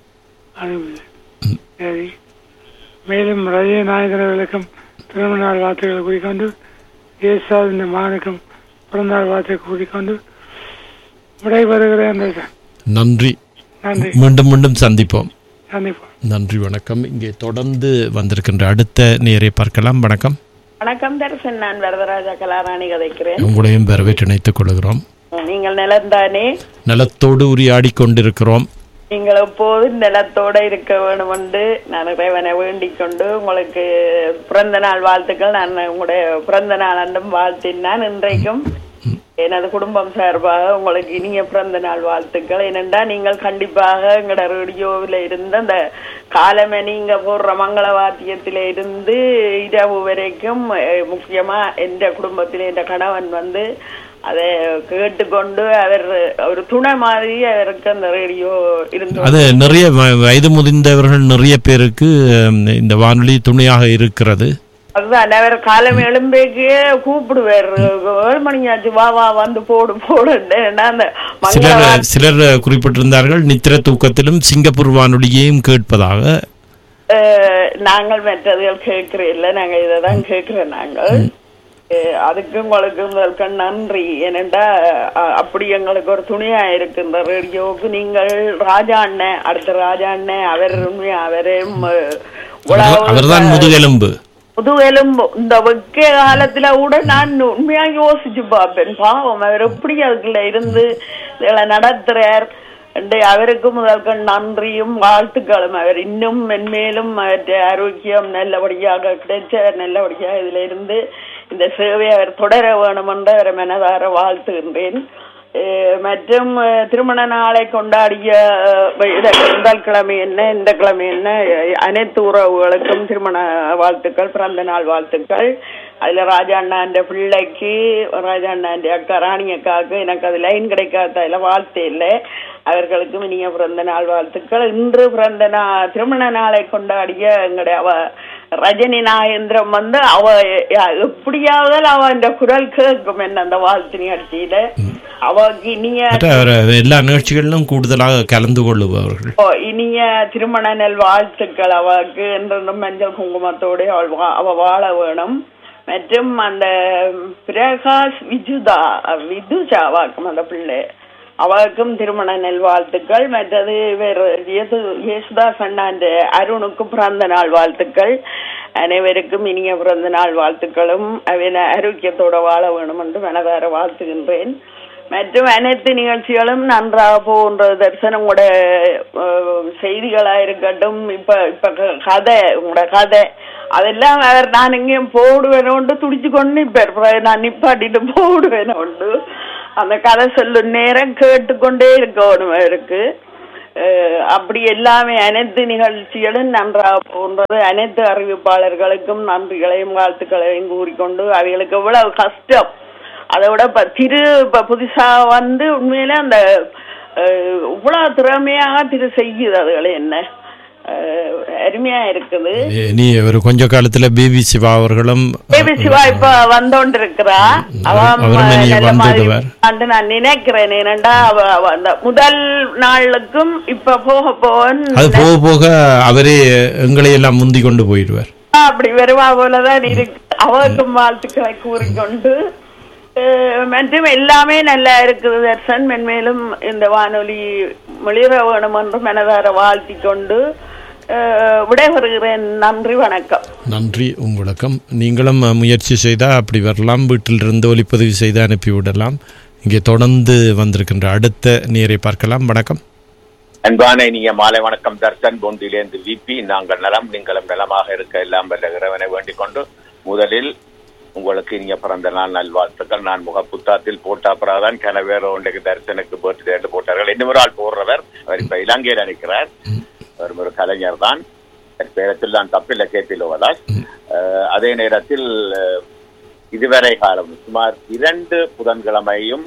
சரி, மேலும் ரஜய நாயகர்களுக்கும் திருமண நாள் வார்த்தைகளை கூறிக்கொண்டு ஏசாது இந்த மகனுக்கும் பிறந்தநாள் வார்த்தை கூறிக்கொண்டு விடைபெறுகிறேன். நன்றி. மீண்டும் மீண்டும் சந்திப்போம். நன்றி, வணக்கம். இங்கே தொடர்ந்து வந்திருக்கின்ற அடுத்த நேரை பார்க்கலாம். வணக்கம். வணக்கம் தரிசன், நான் வரதராஜா கலாராணி கதைக்கிறேன். உங்களையும் வரவேற்று இணைத்துக் கொள்கிறோம். நீங்கள் நிலந்தானே? நிலத்தோடு உரையாடி கொண்டிருக்கிறோம். நீங்கள் எப்போதும் நிலத்தோட இருக்க வேணும் என்று நான் இறைவனை வேண்டிக் கொண்டு உங்களுக்கு பிறந்த நாள் வாழ்த்துக்கள். நான் உங்களுடைய பிறந்த நாள் அன்றும் வாழ்த்தினான். இன்றைக்கும் எனது குடும்பம் சார்பாக உங்களுக்கு இனிய பிறந்த நாள் வாழ்த்துக்கள். ஏனென்றா நீங்கள் கண்டிப்பாக எங்களோட ரேடியோவில் இருந்த அந்த காலமே நீங்க போடுற மங்கள வாத்தியத்தில இருந்து இரவு வரைக்கும் முக்கியமா எந்த குடும்பத்தில என்ற கணவன் வந்து அதை கேட்டுக்கொண்டு அவர் ஒரு துணை மாதிரி அவருக்கு அந்த ரேடியோ இருந்து அது நிறைய வயது முதிர்ந்தவர்கள் நிறைய பேருக்கு இந்த வானொலி துணையாக இருக்கிறது. அதுதான் அவர் காலம் எழும்பேக்கு கூப்பிடுவார், ஏழு மணியாச்சு வா வா வந்து போடு போடுன்னு. சிலர் சிலர் குறிப்பிட்டிருந்தார்கள் நித்திர தூக்கத்திலும் சிங்கப்பூர் வானொலியையும் கேட்பதாக. நாங்கள் மற்றதுகள் கேட்கிறோம் இல்லை, நாங்க இதைதான் கேட்கிறோம். நாங்கள் அதுக்கு உங்களுக்கு முதல்க நன்றி. ஏனென்றா அப்படி எங்களுக்கு ஒரு துணியா இருக்கு இந்த ரேடியோவுக்கு. நீங்கள் ராஜா அண்ணன், அடுத்த ராஜா அண்ணன் அவர் உண்மையா அவரே அவர்தான் முதுகெலும்பு முதுகெலும்பு. இந்த வெக்க காலத்துல கூட நான் உண்மையா யோசிச்சு பார்ப்பேன். பாவம் அவர் எப்படி அதுக்குள்ள இருந்து இதை நடத்துறார். அவருக்கு முதல்க நன்றியும் வாழ்த்துக்களும். அவர் இன்னும் மென்மேலும் அவற்றை ஆரோக்கியம் நல்லபடியாக கிடைச்ச நல்லபடியாக இதுல இருந்து இந்த சேவையை அவர் தொடர வேணும் என்று அவரை மனதார வாழ்த்துகின்றேன். மற்றும் திருமண நாளை கொண்டாடிய முதல் கிழமை என்ன இந்த கிழமை என்ன அனைத்து உறவுகளுக்கும் திருமண வாழ்த்துக்கள், பிறந்த நாள் வாழ்த்துக்கள். அதுல ராஜா அண்ணாண்ட பிள்ளைக்கு, ராஜா அண்ணாண்ட அக்கா ராணி அக்காவுக்கு எனக்கு அது லைன் கிடைக்காத வாழ்த்து இல்லை. அவர்களுக்கும் இனிய பிறந்த நாள் வாழ்த்துக்கள். இன்று பிறந்த நா திருமண நாளை கொண்டாடிய எங்களுடைய அவ ரஜினி நாயந்திரம் வந்து அவ எப்படியாவது அவ இந்த குரல் கேட்கும் என்ன அந்த வாழ்த்து நிகழ்ச்சியில அவருக்கு இனிய எல்லா நிகழ்ச்சிகளிலும் கூடுதலாக கலந்து கொள்ளுபவர்கள் இனிய திருமண நல் வாழ்த்துக்கள் அவருக்கு என்று மஞ்சள் குங்குமத்தோட அவ வாழ வேணும். மற்றும் அந்த பிரகாஷ் விஜுதா விதுஷா வாக்கும் அந்த பிள்ளை அவருக்கும் திருமண நல்வாழ்த்துக்கள். மற்றது வேறு யேசுதாஸ் அண்ணாண்ட அருணுக்கு பிறந்த நாள் வாழ்த்துக்கள். அனைவருக்கும் இனிய பிறந்த நாள் வாழ்த்துக்களும் அவன ஆரோக்கியத்தோட வாழ வேணும் என்று மனதார வாழ்த்துகின்றேன். மற்றும் அனைத்து நிகழ்ச்சிகளும் நன்றாக போகின்ற தரிசனம் உங்களோட செய்திகளா இருக்கட்டும், இப்ப இப்ப கதை உங்களோட கதை அதெல்லாம் நான் எங்கேயும் போடுவேனோண்டு துடிச்சு கொண்டு இப்ப நான் நிப்பாட்டிட்டு போடுவேனோண்டு அந்த கதை சொல்லும் நேரம் கேட்டுக்கொண்டே இருக்கணும் இருக்கு. அப்படி எல்லாமே அனைத்து நிகழ்ச்சிகளும் நன்றாக போன்றது. அனைத்து அறிவிப்பாளர்களுக்கும் நன்றிகளையும் வாழ்த்துக்களையும் கூறிக்கொண்டு அவைகளுக்கு எவ்வளவு கஷ்டம், அதை விட இப்ப திரு இப்ப புதுசா வந்து உண்மையில அந்த இவ்வளவு திறமையாக திரு செய்யுது அதுகளை என்ன அருமையா இருக்குது. நீ ஒரு கொஞ்ச காலத்துல பேபி சிவா அவர்களும் பேபி சிவா இப்ப வந்தோண்டு இருக்கிறா. நான் நினைக்கிறேன் ஏனண்டா முதல் நாளுக்கும் இப்ப போக போக அது போக போக அவரே எங்களை எல்லாம் முந்தி கொண்டு போயிடுவார். அப்படி வருவா போலதான் இருக்கு. அவருக்கும் வாழ்த்துக்களை கூறிக்கொண்டு மற்றும் எல்லாமே நல்லா இருக்குது தர்சன். மென்மேலும் இந்த வானொலி மொழிர வேணும் என்று மனதார வாழ்த்தி கொண்டு விடைபெறுகிறேன். நன்றி, வணக்கம். நன்றி உங்களுக்கு. நீங்களும் முயற்சி செய்தால் அப்படி வரலாம், வீட்டிலிருந்து ஒலிப்பதிவு செய்து அனுப்பிவிடலாம். இங்கே தொடர்ந்து வந்திருக்கின்ற அடுத்த நேரை பார்க்கலாம். வணக்கம். அன்பான இனிய மாலை வணக்கம் தர்சன். பொந்திலிருந்து விபி. நாங்கள் நலம், நீங்களும் நலமாக இருக்க எல்லாம் வல்ல இறைவனை வேண்டிக் கொண்டு முதலில் உங்களுக்கு இனிய பிறந்த நாள் நல்வாழ்த்துக்கள். நான் முக புத்தாத்தில் போட்டாப்பராதான் கனவேற ஒன்றைக்கு தரிசனுக்கு பர்த்டே என்று போட்டார்கள். இன்னும் ஒரு ஆள் போடுறவர், அவர் இப்ப இலங்கையில் நினைக்கிறார். அவர் ஒரு கலைஞர் தான். பேரத்தில் தான் தப்பில்லை, கேட்டிலுவதால். அதே நேரத்தில் இதுவரை காலம் சுமார் இரண்டு புதன்கிழமையும்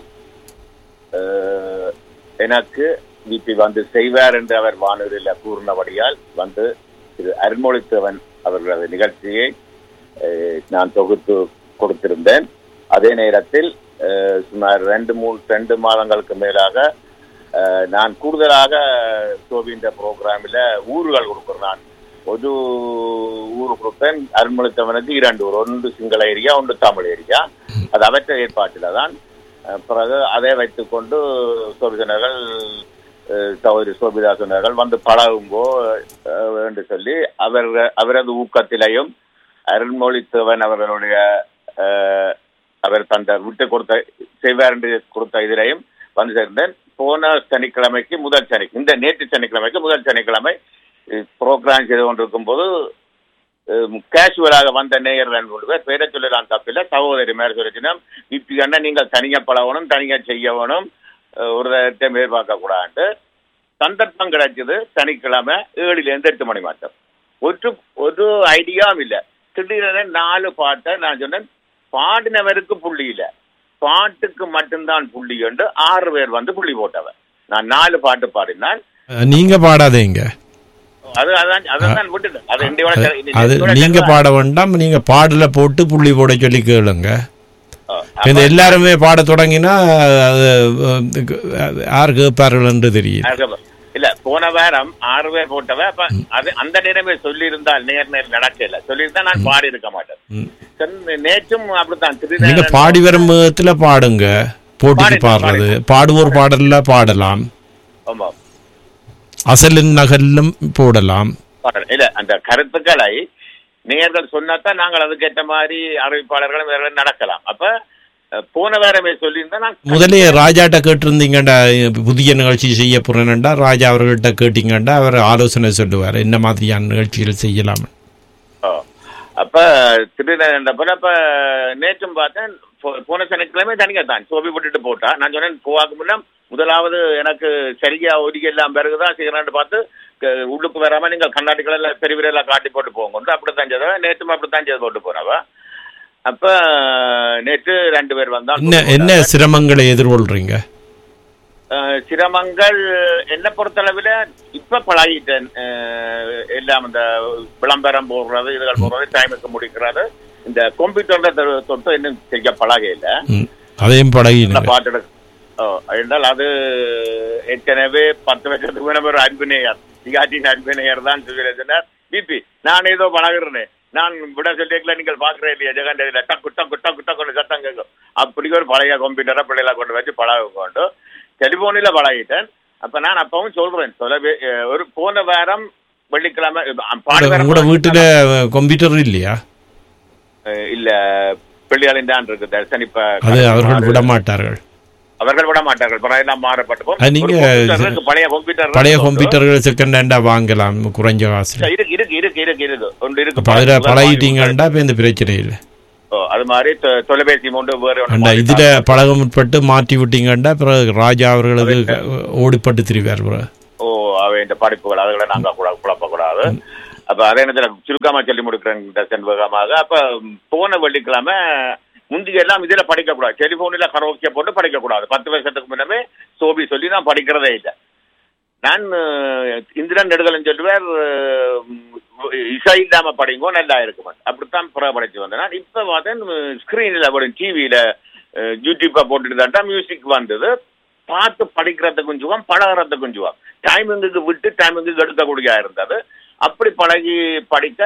எனக்கு விபி வந்து செய்வார் என்று அவர் வானொலியில் கூறினபடியால் வந்து திரு அருண்மொழித்தேவன் அவர்களது நிகழ்ச்சியை நான் தொகுத்து கொடுத்திருந்தேன். அதே நேரத்தில் சுமார் ரெண்டு மூணு ரெண்டு மாதங்களுக்கு மேலாக நான் கூடுதலாக சோபின்ற ப்ரோக்ராமில் ஊர்கள் கொடுக்குறேன். நான் ஒரு ஊர் கொடுப்பேன். அருண்மொழித்தவனுக்கு இரண்டு ஊர், ஒன்று சிங்கள ஏரியா, ஒன்று தமிழ் ஏரியா. அது அவற்ற ஏற்பாட்டில் தான். பிறகு அதை வைத்துக்கொண்டு சோபிதனர்கள் சௌதரி சோபிதாசனர்கள் வந்து பழகுங்கோ என்று சொல்லி அவர் அவரது ஊக்கத்திலையும் அருண்மொழித்தேவன் அவர்களுடைய அவர் தந்த விட்டு கொடுத்த செய்வார் என்று கொடுத்த இதிலையும் வந்து சேர்ந்தேன். போன சனிக்கிழமைக்கு முதல் சனி இந்த நேற்று சனிக்கிழமைக்கு முதல் சனிக்கிழமை ப்ரோக்ராம் செய்து கொண்டிருக்கும் போது கேஷுவலாக வந்த நேயர் பேர் பேரை சொல்லலாம் தப்பில்லை. சகோதரி மேல சொல்லிச்சுன்னா இப்படி அண்ணா நீங்கள் தனியாக பழகணும், தனியாக செய்ய வேணும், ஒரு டைம் எதிர்பார்க்க கூடாது. சந்தர்ப்பம் கிடைச்சது சனிக்கிழமை ஏழுலேருந்து எட்டு மணி மாற்றம். ஒரு ஒரு ஐடியாவும் இல்லை. திடீரென நாலு பாட்டை நான் சொன்னேன். பாடினவருக்கு புள்ளி இல்லை, பாட்டுக்கு மட்டும்தான் புள்ளி என்று ஆறு பேர் வந்து புள்ளி போட்டவர். நான் நாலு பாட்டு பாடினால் நீங்க பாடாதீங்க, அது அதான் அதான் விட்டுட்டேன். அது நீங்க பாட வேண்டாம், நீங்க பாடல போட்டு புள்ளி போட சொல்லி கேளுங்க. எல்லாருமே பாட தொடங்கினா யாரு கேட்பார்கள் என்று தெரியும். இல்ல போன வாரம் ஆறு பேர் போட்டவ. அப்ப அது அந்த நேரமே சொல்லி இருந்தால் நேர் நேர் நடக்கல சொல்லியிருந்தா நான் பாடி இருக்க மாட்டேன். நேற்றும் அப்படித்தான். நீங்க பாடி வரும் விதத்துல பாடுங்க, போட்டிக்கு பாடுறது பாடுவோர் பாடல்ல பாடலாம், அசலின் நகலும் போடலாம். இல்ல அந்த கருத்துக்களை நேர்கள் சொன்னாதான் நாங்கள் அதுக்கேற்ற மாதிரி அறிவிப்பாளர்களும் நடக்கலாம். அப்ப போன வாரமே சொல்லியிருந்தா நான் முதலே ராஜாட்ட கேட்டிருந்தீங்கண்டா, புதிய நிகழ்ச்சி செய்ய போறேன்டா ராஜா அவர்கள்ட்ட கேட்டீங்கண்டா அவர் ஆலோசனை சொல்லுவார் என்ன மாதிரியான நிகழ்ச்சிகள் செய்யலாம். அப்ப திடீர்னு அப்ப நேற்றும் பார்த்தேன். போன சனிக்கிழமை தனியா தான் சோபி போட்டுட்டு போட்டா. நான் சொன்னேன் போவாக்கு முன்னா முதலாவது எனக்கு சரியா ஒதுக்கி எல்லாம் பிறகுதான் செய்யறான்னு பார்த்து உள்ளுக்கு வராம நீங்கள் கண்ணாடிகள் எல்லாம் பெரிய பெரிய எல்லாம் காட்டி போட்டு போங்க. அப்படித்தான் செய்தவ. நேற்றும் அப்படித்தான் செய்து போட்டு போனவ. அப்ப நேற்று ரெண்டு பேர் வந்தா. என்ன சிரமங்களை எதிர்கொள்றீங்க? சிரமங்கள் என்ன பொறுத்தளவில் இப்ப பழகிட்டேன். எல்லாம் இந்த விளம்பரம் போடுறது, இதுகள் போடுறது, டைமுக்கு முடிக்கிறது. இந்த கம்ப்யூட்டர்ல தொட்டு இன்னும் செய்ய பழக இல்லை. அதையும் பழகி பாட்டு என்றால் அது ஏற்கனவே பத்து வருஷத்துக்கு முன்ன ஒரு அன்பினேயர் சிகாட்டின் அன்பினேயர் தான் சொல்லியிருந்தார். பிபி நான் ஏதோ பழகிறேன், நான் விட சொல்லியிருக்கல, நீங்கள் பாக்குறேன் இல்லையா ஜெகண்டேதில டக்கு டக்கு டக்கு டக்குன்னு சத்தம் கேட்கும். அப்படி ஒரு பழைய கம்ப்யூட்டரை பிள்ளைகளை கொண்டு வச்சு பழக கொண்டு டெலிபோனில பழகிட்டேன். அப்ப நான் அப்பவும் சொல்றேன், தொலைபே ஒரு போன வாரம் வெள்ளிக்கிழமை உங்களோட வீட்டுல கம்ப்யூட்டர் இல்லையா? இல்ல, பிள்ளைகளின் தான் இருக்கு தர்சன். இப்ப அது அவர்கள் விட மாட்டார்கள், அவர்கள் விட மாட்டார்கள். பழையெல்லாம் மாறப்பட்டு நீங்க பழைய கம்ப்யூட்டர் பழைய கம்ப்யூட்டர்கள் செகண்ட் ஹேண்டா வாங்கலாம் குறைஞ்ச காசுல. இருக்கு இருக்கு இருக்கு இருக்கு இருக்கு ஒன்று இருக்கு. பழகிட்டீங்கன்னா இப்ப இந்த பிரச்சனை இல்லை. அது மாதிரி தொலைபேசி மூன்று வேற இதுல பழக முற்பட்டு மாற்றி விட்டீங்கன்னா பிறகு ராஜா அவர்களுக்கு ஓடிப்பட்டு திரிவார். ஓ, அவை இந்த படிப்புகள் அதுகளை நாங்க கூட குழப்பக்கூடாது. அப்ப அதே நேரத்தில் சுருக்கமா சொல்லி முடிக்கிறேன் செண்பகமாக. அப்ப போன வெள்ளிக்கிழமை முந்தைய எல்லாம் இதுல படிக்க கூடாது, டெலிபோன்ல கரோக்கிய போட்டு படிக்க கூடாது. பத்து வருஷத்துக்கு முன்னமே சோபி சொல்லி நான் படிக்கிறதே இல்லை. நான் இந்திரன் நெடுதலன் சொல்லுவார், இசை இல்லாம படிங்கோ நல்லா இருக்குமா, அப்படித்தான் புற படிச்சு வந்தேன். இப்ப பார்த்தேன் ஸ்கிரீன்ல வரும், டிவியில யூடியூப்பா போட்டுட்டு தான் மியூசிக் வந்தது. பார்த்து படிக்கிறதுக்கு கொஞ்சம் பழகிறதுக்கு கொஞ்சம் டைமிங்குக்கு விட்டு டைமிங்குக்கு எடுக்கக்கூடிய இருந்தது. அப்படி பழகி படிக்க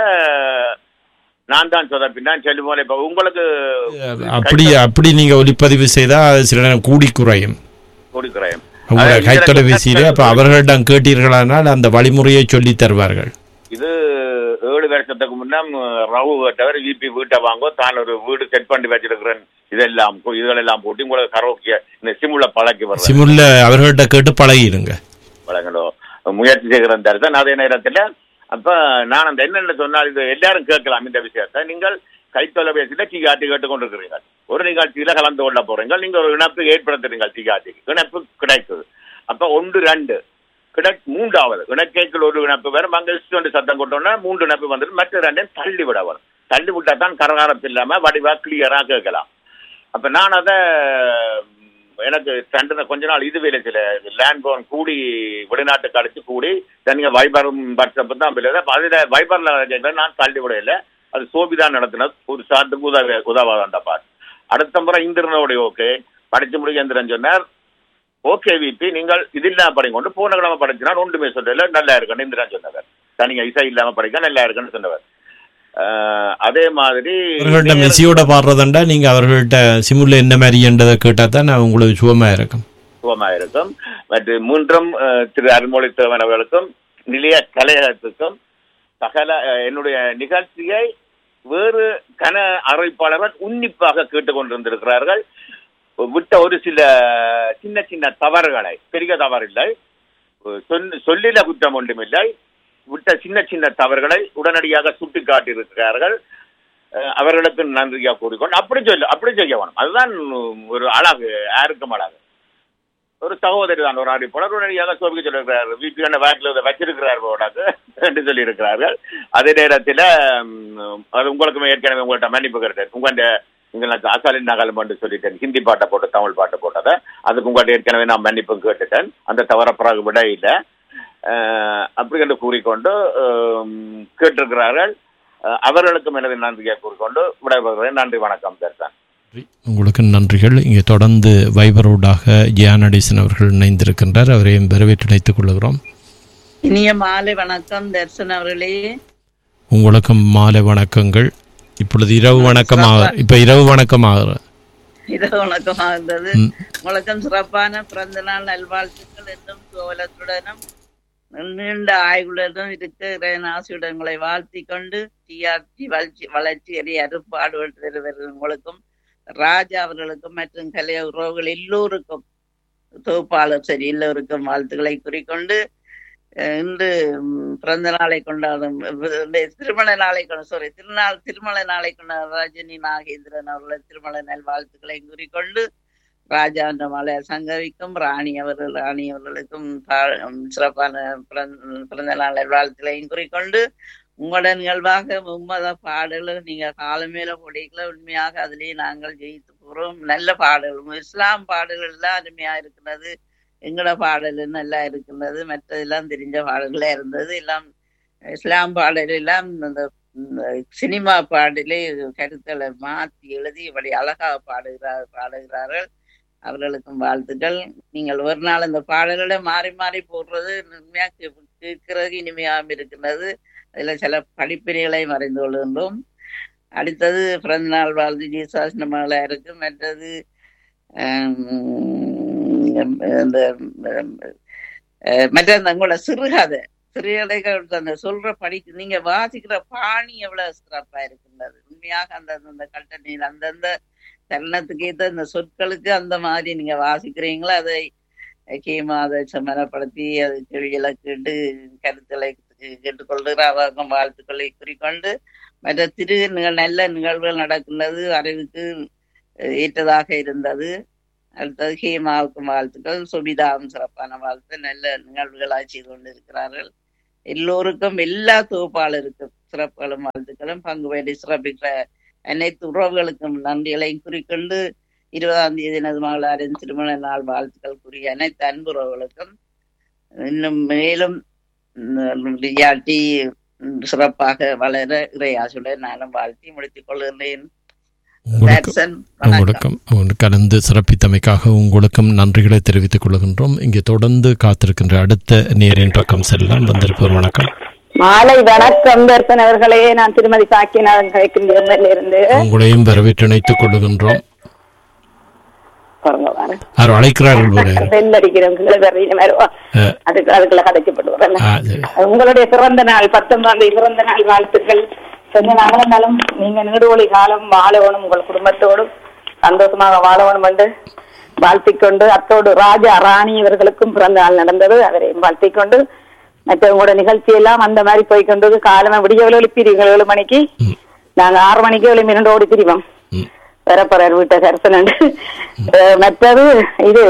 நான் தான் சொதப்பின் சொல்லி போல. இப்ப உங்களுக்கு அப்படி அப்படி நீங்க ஒலிப்பதிவு செய்தா சில நேரம் கூடி குறையும் கூடி குறையும் உங்க கைத்தொலைபேசியிலே. அப்ப அவர்களிடம் கேட்டீர்களானால் அந்த வழிமுறையை சொல்லி தருவார்கள். இது ஏழு வருஷத்துக்கு முன்னம் ரவு கேட்டவர் விபி வீட்டை வாங்கோ, தான் ஒரு வீடு செட் பண்ணி வச்சிருக்கிறேன், இதெல்லாம் இதெல்லாம் போட்டு உங்களுக்கு கரோக்கிய இந்த சிமுல பழக்கி வர சிமுல்ல அவர்கள்ட்ட கேட்டு பழகிடுங்க, பழகணும் முயற்சி செய்கிறேன் தருதான். அதே நேரத்தில் அப்ப நான் அந்த என்னென்ன சொன்னால் இது எல்லாரும் கேட்கலாம் இந்த விஷயத்தை. நீங்கள் கைத்தொலைபேசியில டிகாட்டி கேட்டுக்கொண்டிருக்கிறீர்கள், ஒரு நிகழ்ச்சியில கலந்து கொள்ள போறீங்க, நீங்க ஒரு இணைப்பு ஏற்படுத்துறீங்க, டிகாட்டிக்கு இணைப்பு கிடைக்குது. அப்ப ஒன்று ரெண்டு கிடை மூன்றாவது இணக்கேக்கில் ஒரு இணைப்பு வரும், அங்கே இஷ்டம் சத்தம் கொண்டோன்னா மூன்று இணைப்பு வந்துடும், மற்ற ரெண்டையும் தள்ளி விட வரும். தள்ளி விட்டா தான் கரகாரத்து இல்லாம வடிவா கிளியரா கேட்கலாம். அப்ப நான் அதை எனக்கு ரெண்டு கொஞ்ச நாள் இதுவே சில லேண்ட் போன் கூடி வெளிநாட்டுக்கு அடிச்சு கூடி தனிங்க வைபரும் வாட்ஸ்அப் தான் அதுல வைபர்ல நான் தள்ளி விட இல்லை, அது சோபிதான் நடத்தினது. ஒரு சாட்டுக்கு உதவி உதவாதான் பாட்டு. அடுத்த முறை இந்திரனோடைய ஓகே படிச்சு முடிய இந்திரன் சொன்னார், ஓகே விபி நீங்கள் இது இல்லாம படிங்க கொண்டு போன கிழமை படிச்சுனா ஒன்றுமே சொல்லல, நல்லா இருக்குன்னு இந்திரன் சொன்னவர். தனிங்க இசை இல்லாம படிக்க நல்லா இருக்குன்னு சொன்னவர். அதே மாதிரி அவர்கள்ட்ட மெஸ்ஸியோட பாடுறதுண்டா நீங்க அவர்கள்ட்ட சிமுல்ல என்ன மாதிரி என்றதை கேட்டா தான் உங்களுக்கு சுகமா இருக்கும் சுகமா இருக்கும். மற்றும் மூன்றும் திரு அருள்மொழி தேவன் அவர்களுக்கும் நிலைய கலையகத்துக்கும் சகல என்னுடைய நிகழ்ச்சியை வேறு கன அறிவிப்பாளர்கள் உன்னிப்பாக கேட்டுக்கொண்டிருந்திருக்கிறார்கள். விட்ட ஒரு சில சின்ன சின்ன தவறுகளை, பெரிய தவறு இல்லை, சொல்லில குற்றம் ஒன்றும் இல்லை, விட்ட சின்ன சின்ன தவறுகளை உடனடியாக சுட்டி காட்டியிருக்கிறார்கள். அவர்களுக்கு நன்றியா கூறிக்கொண்டு அப்படி சொல்ல அப்படி செய்ய வேணும். அதுதான் ஒரு அழகு, யாருக்கும் அழகு. ஒரு சகோதரி தான் ஒரு அறிவிப்பாளர் உடனடியாக சோபிக்க சொல்லியிருக்கிறார், வீட்டுக்கான வேட்டில் வச்சிருக்கிறார் போடாக்கு என்று சொல்லி இருக்கிறார்கள். அதே நேரத்தில் அது உங்களுக்குமே ஏற்கனவே உங்கள்கிட்ட மன்னிப்பு கேட்டேன். உங்கள்கிட்ட நீங்கள் அசாலின் நகலம் என்று சொல்லிட்டேன், ஹிந்தி பாட்டை போட்டு தமிழ் பாட்டை போட்டதை, அதுக்கு உங்கள்கிட்ட ஏற்கனவே நான் மன்னிப்பு கேட்டுட்டேன். அந்த தவற பிறகு விட இல்லை அப்படி என்று கூறிக்கொண்டு கேட்டிருக்கிறார்கள். அவர்களுக்கும் எனது நன்றியை கூறிக்கொண்டு விடைபெறுகிறேன். நன்றி, வணக்கம் தர்சன். உங்களுக்கு நன்றிகள். இங்கே தொடர்ந்து வைபரோடாக ஜியானடிசன் அவர்கள் இணைந்திருக்கின்றார், அவரையும் வரவேற்று கொள்கிறோம். இனிய மாலை வணக்கம் தர்சன் அவர்களே. உங்களுக்கும் மாலை வணக்கங்கள். இப்பொழுது இரவு வணக்கமாக இப்ப இரவு வணக்கமாக இரவு வணக்கமாகிறது. உங்களுக்கும் சிறப்பான பிறந்த நாள் நல்வாழ்த்துக்கள். என்றும் கோலத்துடனும் நீண்ட ஆய்வுடனும் இருக்க ஆசையுடன் உங்களை வாழ்த்தி கொண்டு டிஆர்டி வளர்ச்சி வளர்ச்சி அறுப்பாடு உங்களுக்கும் ராஜா அவர்களுக்கும் மற்றும் கலைய உறவுகள் எல்லோருக்கும் தொகுப்பாளர் சரி எல்லோருக்கும் வாழ்த்துக்களை குறிக்கொண்டு இன்று பிறந்த நாளை கொண்டாடும் திருமண நாளை கொண்டு சாரி திருநாள் திருமண நாளை கொண்டாடும் ரஜினி நாகேந்திரன் அவர்களை திருமண நல் வாழ்த்துக்களை கூறிக்கொண்டு ராஜா என்ற மலைய சங்கவிக்கும் ராணி அவர்கள் ராணி அவர்களுக்கும் சிறப்பான பிறந்த நாள் வாழ்த்துக்களையும் கூறிக்கொண்டு உங்களோட நிகழ்வாக மும்மத பாடல்கள் நீங்க காலமேல போடிக்கல உண்மையாக அதிலேயே நாங்கள் ஜெயித்து போறோம். நல்ல பாடல்கள் இஸ்லாம் பாடல்கள் எல்லாம் அருமையா இருக்கிறது, எங்களோட பாடல் நல்லா இருக்கின்றது, மற்றதெல்லாம் தெரிஞ்ச பாடல்களா இருந்தது. எல்லாம் இஸ்லாம் பாடல் எல்லாம் இந்த சினிமா பாடலே கருத்தலை மாற்றி எழுதி இப்படி அழகாக பாடுகிறார் பாடுகிறார்கள். அவர்களுக்கும் வாழ்த்துக்கள். நீங்கள் ஒரு நாள் இந்த பாடல்களை மாறி மாறி போடுறது உண்மையா கேட்கிறது இனிமையாக இருக்கின்றது. அதுல சில படிப்பினைகளை மறைந்து கொள்கின்றோம். அடுத்தது பிறந்த நாள் வாழ்த்து ஜீசாஸ் மகளா இருக்கு. மற்றது இந்த மற்ற உங்களோட சிறுகதை சிறுகதைகள் அந்த சொல்ற படிக்கு நீங்க வாசிக்கிற பாணி எவ்வளவு சிறப்பா இருக்கின்றது. உண்மையாக அந்த அந்த கட்டணையில் அந்தந்த தருணத்துக்கு ஏற்ற இந்த சொற்களுக்கு அந்த மாதிரி நீங்க வாசிக்கிறீங்களோ அதை கேமா அதை சமரப்படுத்தி அது கேள்விகளை கேட்டு கருத்துக்களை கேட்டுக்கொள்கிற அவங்க வாழ்த்துக்களை குறிக்கொண்டு மற்ற திரு நிகழ் நல்ல நிகழ்வுகள் நடக்கின்றது, அறிவுக்கு ஏற்றதாக இருந்தது. அடுத்தது ஹேமாவுக்கும் வாழ்த்துக்கள், சுபிதாவும் சிறப்பான வாழ்த்து, நல்ல நிகழ்வுகளாக செய்து கொண்டு இருக்கிறார்கள். எல்லோருக்கும் எல்லா தொகுப்பாளருக்கும் சிறப்புகளும் வாழ்த்துக்களும் பங்கு பெற்று சிறப்பிக்கிற அனைத்து உறவுகளுக்கும் நன்றிகளையும் குறிக்கொண்டு இருபதாம் தேதி எனது மகளாரின் திருமண நாள் வாழ்த்துக்கள் கூறிய அனைத்து அன்புறவுகளுக்கும் இன்னும் மேலும் ரியாட்டி சிறப்பாக வளர இறையாசுடன் நானும் வாழ்த்தி முடித்துக் கொள்கிறேன். உங்களுக்கும் கலந்து சிறப்பித்தமைக்காக உங்களுக்கும் நன்றிகளை தெரிவித்துக் கொள்கின்றோம். இங்கே தொடர்ந்து காத்திருக்கின்ற அடுத்த நேரின் பக்கம் செல்லலாம். வந்திருப்பவர் வணக்கம். மாலை வணக்கம் தர்சன் அவர்களே. நான் திருமதி சாக்கியநாதன் கிடைக்கின்ற இருந்து உங்களையும் வரவேற்று இணைத்துக் கொள்ளுகின்றோம். உங்களுடைய பிறந்த நாள் பத்தொன்பதாம் தேதி பிறந்த நாள் வாழ்த்துக்கள். சொன்ன நாளும் நீங்க நீடுவொழி காலம் வாழணும், உங்கள் குடும்பத்தோடும் சந்தோஷமாக வாழணும் என்று வாழ்த்திக்கொண்டு, அத்தோடு ராஜா ராணி இவர்களுக்கும் பிறந்த நாள் நடந்தது, அவரையும் வாழ்த்திக்கொண்டு மற்ற உங்களோட நிகழ்ச்சி எல்லாம் அந்த மாதிரி போய்கொண்டது. காலமா விடியவில் எழுப்பிடுவீங்க ஏழு மணிக்கு, நாங்க ஆறு மணிக்கு எழுப்பி இரண்டு ஓடி திரிவோம் வரப்போறார் வீட்டை கரசன். மற்றது இது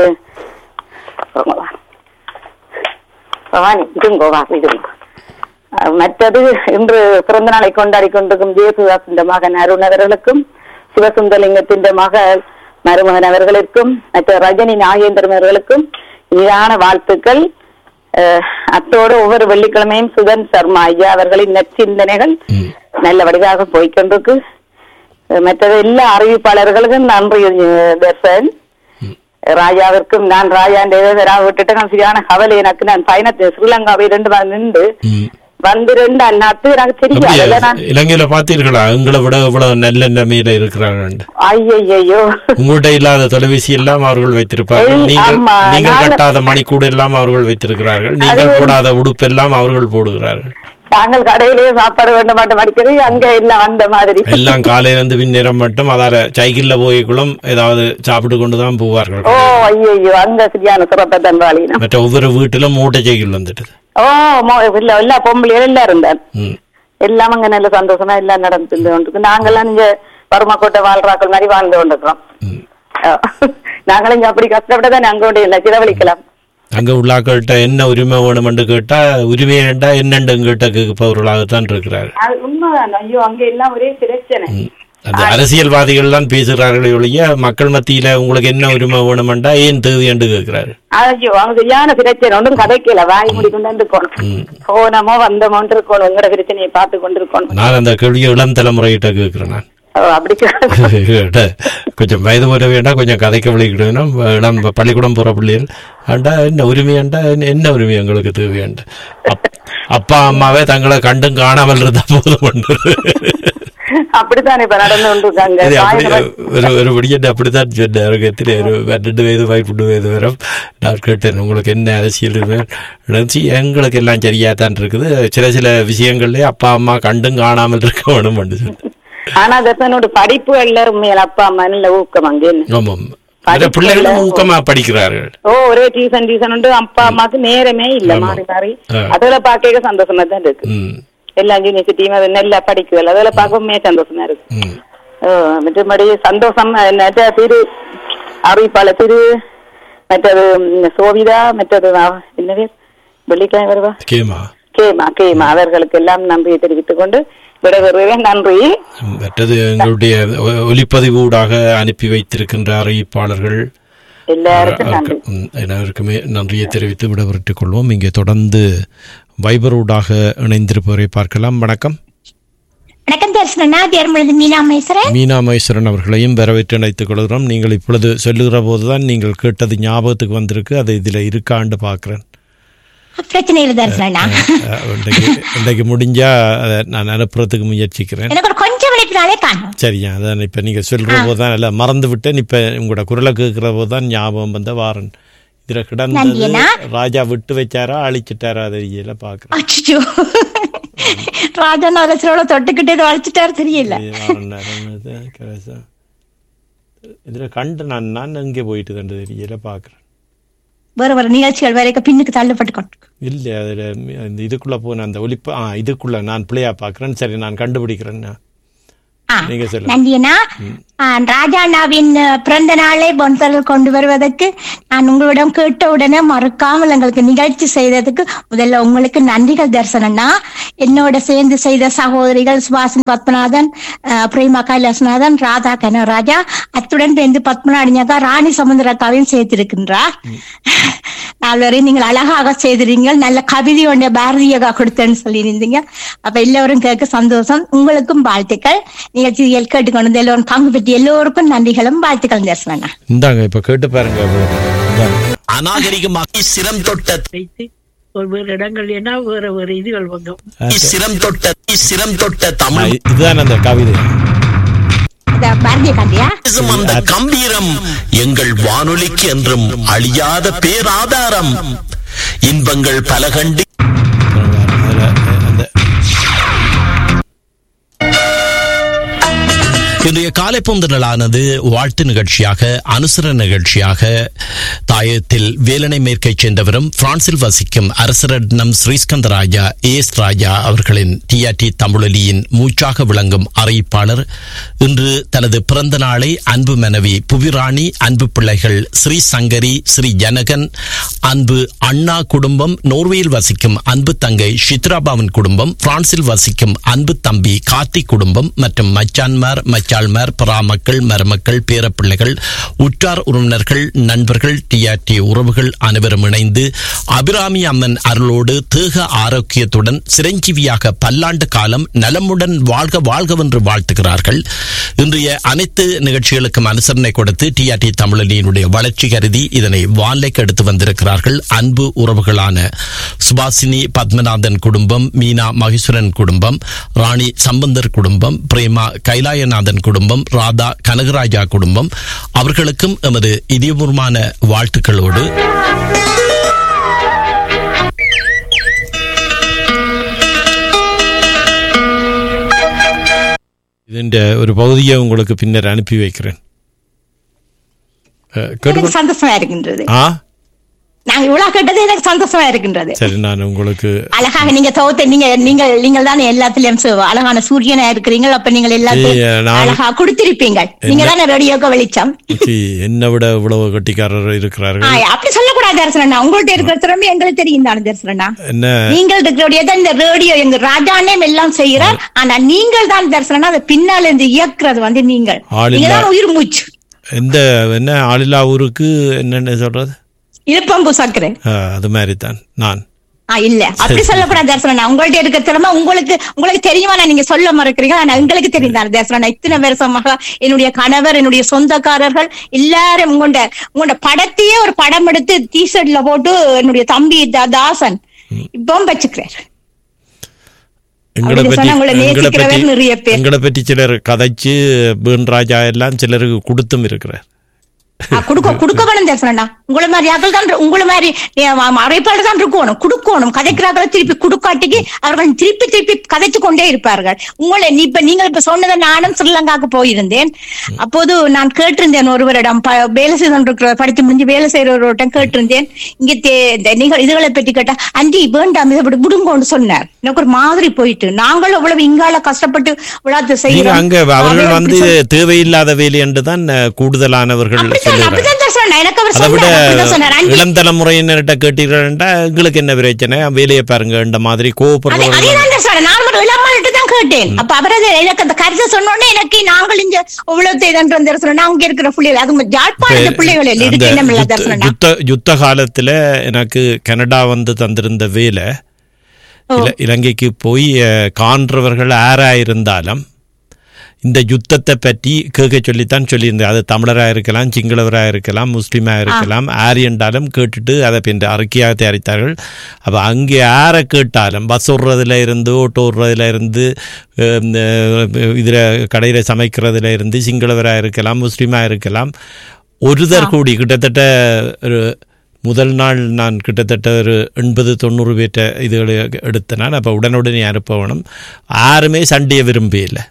மற்றது இன்று பிறந்த நாளை கொண்டாடி கொண்டிருக்கும் ஜெயசுதாசின் மகன் அருண் அவர்களுக்கும், சிவசுந்தலிங்கத்தின் மகள் மருமகன் அவர்களுக்கும், மற்ற ரஜினி நாகேந்திரன் அவர்களுக்கும் இதான வாழ்த்துக்கள். அத்தோடு ஒவ்வொரு வெள்ளிக்கிழமையும் சுதன் சர்மா ஐயா அவர்களின் நற்சிந்தனைகள் நல்ல வடிவாக போய்கொண்டிருக்கு. மற்றது எல்லா அறிவிப்பாளர்களுக்கும் நன்றி தர்சன். ராஜாவிற்கும் நான் ராஜா விட்டுட்டு நான் சரியான கவலை. எனக்கு நான் பயணத்தை ஸ்ரீலங்காவை ரெண்டு நாள் நின்று வந்து ரெண்டு அண்ணாத்து எனக்கு தெரியாது. இலங்கையில பாத்தீர்களா எங்களை விட இவ்வளவு நல்ல நிலைமையில இருக்கிறார்கள். ஐயோ, உங்கள்கிட்ட இல்லாத தொலைபேசி எல்லாம் அவர்கள் வைத்திருப்பார்கள். நீங்கள் கட்டாத மணிக்கூடு எல்லாம் அவர்கள் வைத்திருக்கிறார்கள். நீங்கள் போடாத உடுப்பு எல்லாம் அவர்கள் போடுகிறார்கள். நாங்கள் கடையிலேயே சாப்பாடு வேண்ட மாட்டோம் அடிக்கிறது, அங்க எல்லாம் அந்த மாதிரி எல்லாம் காலையில இருந்து பின்னேரம் மட்டும் அதால சைக்கிள்ல போய்க்குள்ளும் ஏதாவது சாப்பிட்டு கொண்டுதான் போவார்கள். ஓ ஐயோ, அந்த சரியான சிறப்பை தன்வாளி. மற்ற ஒவ்வொரு வீட்டிலும் மூட்டை சைக்கிள் வந்துட்டு ஓ இல்ல எல்லா பொம்பளையும் எல்லாம் இருந்தார். எல்லாம் அங்க நல்ல சந்தோஷமா எல்லாம் நடந்து கொண்டிருக்கு. நாங்கெல்லாம் இங்க பருமக்கோட்டை வாழ்றாக்கள் மாதிரி வாழ்ந்து கொண்டிருக்கிறோம். நாங்களும் இங்க அப்படி கஷ்டப்பட்டதான் அங்க கொண்டு இல்லை சிலவழிக்கலாம். அங்க உள்ளாக்கள்கிட்ட என்ன உரிமை வேணும்னு கேட்டா உரிமை வேண்டா என்னண்டு கேட்ட கேட்பவர்களாகத்தான் இருக்கிறார். உண்மைதான். ஐயோ, அங்க எல்லாம் ஒரே பிரச்சனை. அந்த அரசியல்வாதிகள் தான் பேசுகிறார்களே ஒழிய மக்கள் மத்தியில உங்களுக்கு என்ன உரிமை வேணுமெண்டா ஏன் தேவை என்று கேட்கிறாரு. ஐயோ, அவங்க சரியான பிரச்சனை ஒன்றும் கதைக்கல, வாய் மூடி கொண்டு இருக்கணும், போனமோ வந்தமோ இருக்கணும், உங்களோட பிரச்சனையை பார்த்து கொண்டு இருக்கணும். நான் அந்த கேள்வியை இளம் தலைமுறையிட்ட கேட்கிறேன். நான் கொஞ்சம் வயது போட வேண்டாம், கொஞ்சம் கதைக்க விளைக்கிட்டு இளம் பள்ளிக்கூடம் போற பிள்ளைகள் ஆண்டா என்ன உரிமையாண்டா என்ன உரிமை எங்களுக்கு தேவையாண்டா. அப்பா அம்மாவே தங்களை கண்டும் காணாமல் இருந்தா போதும். அப்படித்தான் இப்ப நடந்து கொண்டிருக்காங்க. ஒரு படிக்கட்டு அப்படித்தான் சொன்னேன். எத்தனை ஒரு பன்னெண்டு வயது பதிமூணு வயது வரும் நான் கேட்டேன், உங்களுக்கு என்ன அரசியல் நினைச்சு எங்களுக்கு எல்லாம் சரியா தான் இருக்குது, சில சில விஷயங்கள்லயே அப்பா அம்மா கண்டும் காணாமல் இருக்க வேணும் சொன்னேன். ஆனா தர்சனோட படிப்பு எல்லாம் உண்மையில அப்பா அம்மா நல்ல ஊக்கம் அங்கே பிள்ளைகளும் ஊக்கமா படிக்கிறார்கள். ஓ ஒரே டியூசன் டியூசன் உண்டு, அப்பா அம்மாக்கு நேரமே இல்ல மாறி மாறி. அதுல பாக்க சந்தோஷமா தான் இருக்கு. எல்லா யூனிவர்சிட்டியும் அது நல்லா படிக்குதல், அதுல பார்க்கவே சந்தோஷமா இருக்கு. மற்றபடி சந்தோஷம் திரு அறிவிப்பாளர் திரு மற்றது சோவிதா மற்றது என்னது வெள்ளிக்கிழமை வருவா கேமா கேமா கேமா அவர்களுக்கு எல்லாம் நன்றியை தெரிவித்துக் கொண்டு விடைபெறுவேன். நன்றி. மற்றது எங்களுடைய ஒலிப்பதிவூடாக அனுப்பி வைத்திருக்கின்ற அறிவிப்பாளர்கள் எல்லாருக்குமே நன்றியை தெரிவித்து விடைபெற்றுக் கொள்வோம். இங்கே தொடர்ந்து வைபரூடாக இணைந்திருப்பவரை பார்க்கலாம். வணக்கம். மீனா மகேஸ்வரன் அவர்களையும் வரவேற்று அழைத்துக் கொள்கிறோம். நீங்கள் இப்பொழுது சொல்லுகிற போதுதான் நீங்கள் கேட்டது ஞாபகத்துக்கு வந்திருக்கு, அது இதுல இருக்காண்டு பாக்குறேன். இன்றைக்கு முடிஞ்சா நான் அனுப்புறதுக்கு முயற்சிக்கிறேன். சரியா, அதான் இப்ப நீங்க சொல்ற போதுதான் இல்ல மறந்து விட்டேன். இப்ப உங்களோட குரலை கேட்கிற போதுதான் ஞாபகம் வந்த வாரன் இதுல கிடந்தது ராஜா விட்டு வச்சாரா அழிச்சிட்டாரா தெரியல பாக்குறேன். அச்சோ ராஜா நரசரோட தொட்டுக்கிட்டே அழிச்சிட்டாரு தெரியல. இதுல கண்டு நான் நான் எங்கே போயிட்டு தண்டு தெரியல பாக்குறேன். வேற வேற நிகழ்ச்சிகள் வேற பின்னுக்கு தள்ளப்பட்டு கொண்டு இல்ல அதுல இதுக்குள்ள போன அந்த ஒலிப்ப ஆ இதுக்குள்ள நான் பிள்ளையா பாக்குறேன். சரி நான் கண்டுபிடிக்கிறேன். நன்றியண்ணா. ராஜாண்ணாவின் பிறந்த நாளை பொன்சலில் கொண்டு வருவதற்கு நான் உங்களிடம் கேட்ட உடனே மறக்காமல் எங்களுக்கு நிகழ்ச்சி செய்ததுக்கு முதல்ல உங்களுக்கு நன்றிகள் தரிசனண்ணா. என்னோட சேர்ந்து செய்த சகோதரிகள் சுபாஷினி பத்மநாதன், பிரேமா கைலாசநாதன், ராதா கனராஜா, அத்துடன் சேர்ந்து பத்மநாடிஞாக்கா ராணி சமுந்திரக்காவையும் சேர்த்திருக்கின்றார். நால்வரை நீங்கள் அழகாக செய்திருந்தீங்க. நல்ல கவிதை ஒன்றை பாரதியகா கொடுத்தேன்னு சொல்லியிருந்தீங்க. அப்ப எல்லோரும் கேட்க சந்தோஷம். உங்களுக்கும் வாழ்த்துக்கள். நிகழ்ச்சிகள் கேட்டுக்கொண்டு எல்லோரும் பங்கு பெற்று எல்லோருக்கும் நன்றிகளும் வாழ்த்துக்கள் தரிசனா. இந்தாங்க இப்ப கேட்டு பாருங்க. அநாகரிகமாக சிரம் தொட்ட ஒரு வேறு இடங்கள் என்ன வேற வேறு இதுகள் வந்தோம். சிரம் தொட்ட சிரம் தொட்ட தமிழ் இதுதான் அந்த கவிதை. அந்த கம்பீரம் எங்கள் வானொலிக்கு என்றும் அழியாத பேராதாரம். இன்பங்கள் பல கண்டு இன்றைய காலை பொந்தலானது வாழ்த்து நிகழ்ச்சியாக அனுசர நிகழ்ச்சியாக தாயத்தில் வேலனை மேற்கை சேர்ந்தவரும் பிரான்சில் வசிக்கும் அரசரட்னம் ஸ்ரீஸ்கந்தராஜா ஏ எஸ் ராஜா அவர்களின் டிஆர்டி தமிழொலியின் மூச்சாக விளங்கும் அறிவிப்பாளர் இன்று தனது பிறந்த நாளை அன்பு மனைவி புவிராணி, அன்பு பிள்ளைகள் ஸ்ரீ சங்கரி, ஸ்ரீ ஜனகன், அன்பு அண்ணா குடும்பம், நோர்வேயில் வசிக்கும் அன்பு தங்கை சித்ராபாவின் குடும்பம், பிரான்சில் வசிக்கும் அன்பு தம்பி கார்த்திக் குடும்பம் மற்றும் மச்சான்மார் மச்சாள்மார் பராமக்கள் மருமக்கள் பேரப்பிள்ளைகள் உற்றார் உறவினர்கள் நண்பர்கள் டிஆர்டி உறவுகள் அனைவரும் இணைந்து அபிராமி அம்மன் அருளோடு தேக ஆரோக்கியத்துடன் சிரஞ்சீவியாக பல்லாண்டு காலம் நலமுடன் வாழ்க வாழ்கவென்று வாழ்த்துகிறார்கள். இன்றைய அனைத்து நிகழ்ச்சிகளுக்கும் அனுசரணை கொடுத்து டிஆர்டி தமிழனியினுடைய வளர்ச்சி கருதி இதனை வான்லைக்கு எடுத்து வந்திருக்கிறார்கள் அன்பு உறவுகளான சுபாஷினி பத்மநாதன் குடும்பம், மீனா மகேஸ்வரன் குடும்பம், ராணி சம்பந்தர் குடும்பம், பிரேமா கைலாயநாதன் குடும்பம், ராதா கனகராஜா குடும்பம். அவர்களுக்கும் எமது இதயபூர்வமான வாழ்த்துக்களோடு இதன் ஒரு பகுதியை உங்களுக்கு பின்னர் அனுப்பி வைக்கிறேன். சந்தோஷமா இருக்கின்றது. ஆ நாங்க இவ்வளவு கேட்டது எனக்கு சந்தோஷமா இருக்கின்றது. சரி, நான் உங்களுக்கு அழகாக நீங்க தோத்த நீங்க நீங்கள் நீங்கள் தானே எல்லாத்திலும் அழகான சூரியனா இருக்கிறீங்க. அப்ப நீங்கள் எல்லாத்தையும் அழகா கொடுத்திருப்பீங்க. நீங்க தானே ரேடியோக்கு வெளிச்சம். என்ன விட இவ்வளவு கட்டிக்காரர் இருக்கிறார்கள். அப்படி சொல்லக்கூடாது தரிசனா. உங்கள்ட்ட இருக்கிற திறமை எங்களுக்கு தெரியும் தானே தரிசனா. என்ன நீங்கள் இருக்கிற இந்த ரேடியோ எங்க ராஜானே எல்லாம் செய்யற. ஆனா நீங்கள் தான் தரிசனா அதை பின்னால இருந்து இயக்குறது வந்து நீங்கள். நீங்க தான் உயிர் மூச்சு. இந்த என்ன ஆளில்லா ஊருக்கு என்னென்ன சொல்றது இழுப்பம்பு சக்கரை அது மாதிரி தான் நான். இல்ல அப்படி சொல்லக்கூடாது தரிசனா. உங்கள்ட்ட இருக்க திறமை உங்களுக்கு உங்களுக்கு தெரியுமா? நீங்க சொல்ல மறக்கிறீங்க. ஆனா எங்களுக்கு தெரியும் தரிசனா. இத்தனை வருஷமாக என்னுடைய கணவர், என்னுடைய சொந்தக்காரர்கள் எல்லாரும் உங்களோட உங்களோட படத்தையே ஒரு படம் எடுத்து டிஷர்ட்ல போட்டு என்னுடைய தம்பி தாசன் இப்பவும் வச்சுக்கிறார். எங்களை பற்றி எங்களை பற்றி சிலர் கதைச்சு ராஜா எல்லாம் சிலருக்கு கொடுத்தும் இருக்கிறார். குடுக்க குடுக்க வேணும் தரிசனா. உங்களை மாதிரி ஆக்கள் தான் உங்களை மாதிரி அறைப்பாடு தான் இருக்கணும். குடுக்கணும். கதைக்கிறார்கள் திருப்பி குடுக்காட்டிக்கு அவர்கள் திருப்பி திருப்பி கதைச்சு கொண்டே இருப்பார்கள். உங்களை இப்ப நீங்கள் இப்ப சொன்னதை நானும் ஸ்ரீலங்காவுக்கு போயிருந்தேன். அப்போது நான் கேட்டிருந்தேன் ஒருவரிடம், வேலை செய்து படித்து முடிஞ்சு வேலை செய்யறவரிடம் கேட்டிருந்தேன். இங்க நீங்கள் இதுகளை பற்றி கேட்டா அண்டி வேண்டாம் இதை விடுங்கன்னு சொன்னார். எனக்கு ஒரு மாதிரி போயிட்டு நாங்களும் இவ்வளவு இங்கால கஷ்டப்பட்டு விழாத்து செய்யறோம். அங்க அவர்கள் வந்து தேவையில்லாத வேலை என்றுதான் கூடுதலானவர்கள் இளம் தலைமுறையினர்கிட்ட கேட்டீர்கள் எங்களுக்கு என்ன பிரச்சனை வேலையை பாருங்க இந்த மாதிரி கோபப்படுறவர்கள் கேட்டேன். அப்ப அவரது எனக்கு அந்த கருத்தை சொன்னோடனே எனக்கு நாங்கள் இங்க அங்க இருக்கிற பிள்ளைகள் அது ஜாழ்ப்பாண பிள்ளைகள் யுத்த காலத்துல எனக்கு கனடா வந்து தந்திருந்த வேலை இலங்கைக்கு போய் காண்றவர்கள் யாராயிருந்தாலும் இந்த யுத்தத்தை பற்றி கேட்க சொல்லித்தான் சொல்லியிருந்தேன். அது தமிழராக இருக்கலாம், சிங்களவராக இருக்கலாம், முஸ்லீமாக இருக்கலாம், யார் என்றாலும் கேட்டுட்டு அதை பின் அறிக்கையாக தயாரித்தார்கள். அப்போ அங்கே யாரை கேட்டாலும் பஸ் ஓடுறதுல இருந்து ஓட்டோ ஓடுறதுல இருந்து இதில் கடையில் சமைக்கிறதுல இருந்து சிங்களவராக இருக்கலாம், முஸ்லீமாக இருக்கலாம், ஒருதர் கூடி கிட்டத்தட்ட ஒரு முதல் நாள் நான் கிட்டத்தட்ட ஒரு எண்பது தொண்ணூறு பேற்ற இதுகளை எடுத்த நான் அப்போ உடனுடனே அனுப்ப வேணும். யாருமே சண்டையை விரும்பல.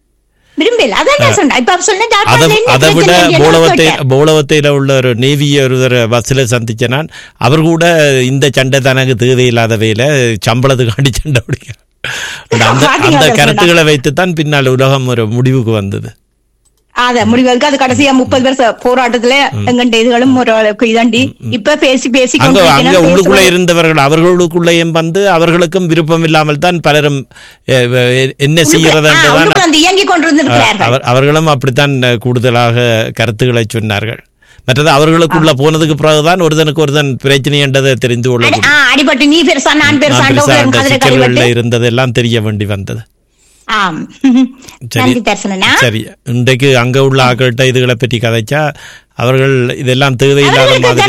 அதை விட போலவத்தை போலவத்தையில உள்ள ஒரு நேவிய ஒருத்தர் பஸ்ல சந்திச்ச நான், அவர் கூட இந்த சண்டை தனக்கு தேவையில்லாத வேலை சம்பளத்துக்காண்டி சண்டை பிடிக்க அந்த அந்த கருத்துக்களை வைத்துத்தான் பின்னால் உலகம் ஒரு முடிவுக்கு வந்தது. அத முடிவுக்கு அது கடைசியா முப்பது வருஷ போராட்டத்துல எங்கண்ட இதுகளும் ஒரு இதாண்டி இப்ப பேசி பேசி அங்க உள்ளுக்குள்ள இருந்தவர்கள் அவர்களுக்குள்ளேயும் வந்து அவர்களுக்கும் விருப்பம் இல்லாமல் தான் பலரும் என்ன செய்கிறது அவர்களும் அப்படித்தான் கூடுதலாக கருத்துக்களை சொன்னார்கள். மற்றது அவர்களுக்குள்ள போனதுக்கு பிறகுதான் ஒருதனுக்கு ஒருதன் பிரச்சனை என்றதை தெரிந்து கொள்ள இருந்ததெல்லாம் தெரிய வேண்டி வந்தது. சரி, இன்றைக்கு அங்க உள்ள ஆக்கள்கிட்ட இதுகளை பற்றி கதைச்சா அவர்கள் இதெல்லாம் தேவையில்லாத மாதிரி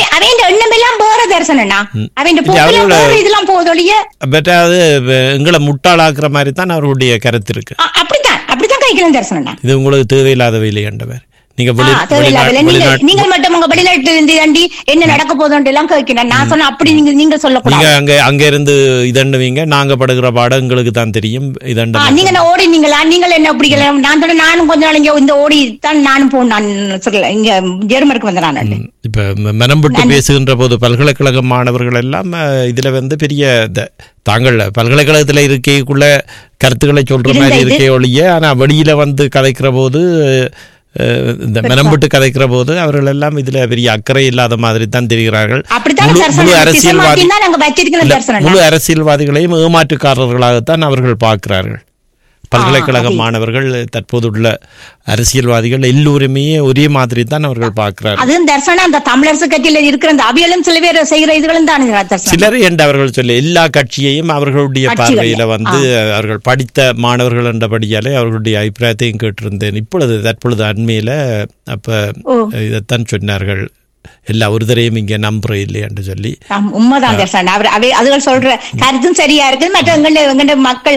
எங்களை முட்டாளாக்குற மாதிரி தான் அவர்களுடைய கருத்து இருக்கு. இது உங்களுக்கு தேவையில்லாத வேலை என்றவர். நீங்க நீங்கள் மட்டும் உங்க வெளிநாட்டுல இருந்து தாண்டி என்ன நடக்க போதும் எல்லாம் கேட்கிறேன். நான் சொன்ன அப்படி நீங்க நீங்க சொல்லக்கூடாது. அங்க அங்க இருந்து இதண்டுவீங்க, நாங்க படுகிற பாடம் எங்களுக்கு தான் தெரியும். இதண்ட நீங்க ஓடினீங்களா? நீங்கள் என்ன பிடிக்கல? நான் சொன்ன நானும் கொஞ்ச நாள் இங்க இந்த ஓடி தான் நானும் போனேன் சொல்லல. இங்க ஜெர்மனுக்கு வந்த நான் இப்ப மனம்பட்டு பேசுகின்ற போது பல்கலைக்கழக மாணவர்கள் எல்லாம் இதுல வந்து பெரிய தாங்கள் பல்கலைக்கழகத்துல இருக்கைக்குள்ள கருத்துக்களை சொல்ற மாதிரி இருக்கே ஒழிய, ஆனா வெளியில வந்து கதைக்கிற போது இந்த மனம்பட்டு கதைக்கிற போது அவர்கள் எல்லாம் இதுல பெரிய அக்கறை இல்லாத மாதிரி தான் தெரிகிறார்கள். முழு அரசியல்வாதி முழு அரசியல்வாதிகளையும் ஏமாற்றுக்காரர்களாகத்தான் அவர்கள் பார்க்கிறார்கள். பல்கலைக்கழக மாணவர்கள் தற்போதுள்ள அரசியல்வாதிகள் எல்லோருமே ஒரே மாதிரி தான் அவர்கள் பார்க்கிறார்கள். அதுவும் தர்சனம் அந்த தமிழரசு கட்சியில இருக்கிற அந்த அபியலும் சில பேர் செய்கிற இதுகளும் தான் சிலர் என்று அவர்கள் சொல்ல எல்லா கட்சியையும் அவர்களுடைய பார்வையில வந்து அவர்கள் படித்த மாணவர்கள் என்றபடியாலே அவர்களுடைய அபிப்பிராயத்தையும் கேட்டிருந்தேன். இப்பொழுது தற்பொழுது அண்மையில அப்ப இதைத்தான் சொன்னார்கள், எல்லா ஒருத்தரையும் இங்க நம்புற இல்லையான்னு சொல்லி. உண்மைதான் அதுகள் சொல்ற கருத்தும் சரியா இருக்கு. மற்ற மக்கள்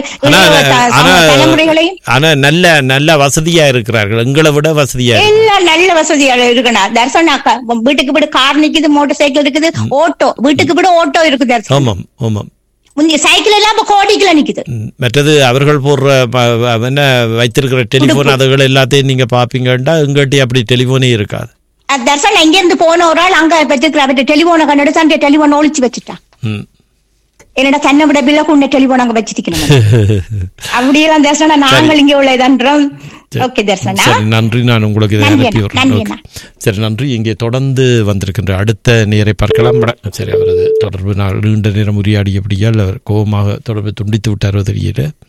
ஆனா நல்ல நல்ல வசதியா இருக்கிறார்கள், எங்களை விட வசதியா எல்லாம் நல்ல வசதியா இருக்கணும். தர்சனாக்கா வீட்டுக்கு வீடு கார் நிக்குது, மோட்டார் சைக்கிள் இருக்குது, ஓட்டோ வீட்டுக்கு வீடு ஓட்டோ இருக்குது. ஆமாம் ஆமாம், சைக்கிள் எல்லாம் கோடிக்குள்ள நிக்குது. மற்றது அவர்கள் போடுற என்ன வைத்திருக்கிற டெலிபோன் அதுகள் எல்லாத்தையும் நீங்க பாப்பீங்கன்னா எங்கிட்ட அப்படி டெலிபோனே இருக்காது. தர்சன் இங்க இருந்து போன ஒரு ஆள் அங்க வச்சிருக்கிற டெலிபோனை கண்டு அந்த டெலிபோன் ஒழிச்சு வச்சுட்டான். என்னோட கண்ணை விட பில்ல கொண்ட டெலிபோன் அங்க வச்சிருக்கணும். அப்படியெல்லாம் தர்சனா நாங்கள் இங்க உள்ளதன்றோம். ஓகே தர்சனா, நன்றி. நான் உங்களுக்கு இதை அனுப்பி விடுறேன். சரி, நன்றி. இங்கே தொடர்ந்து வந்திருக்கின்ற அடுத்த நேரை பார்க்கலாம். சரி, அவரது தொடர்பு நான் நீண்ட நேரம் உரையாடியபடியால் அவர் கோபமாக தொடர்பு துண்டித்து விட்டாரோ தெரியல.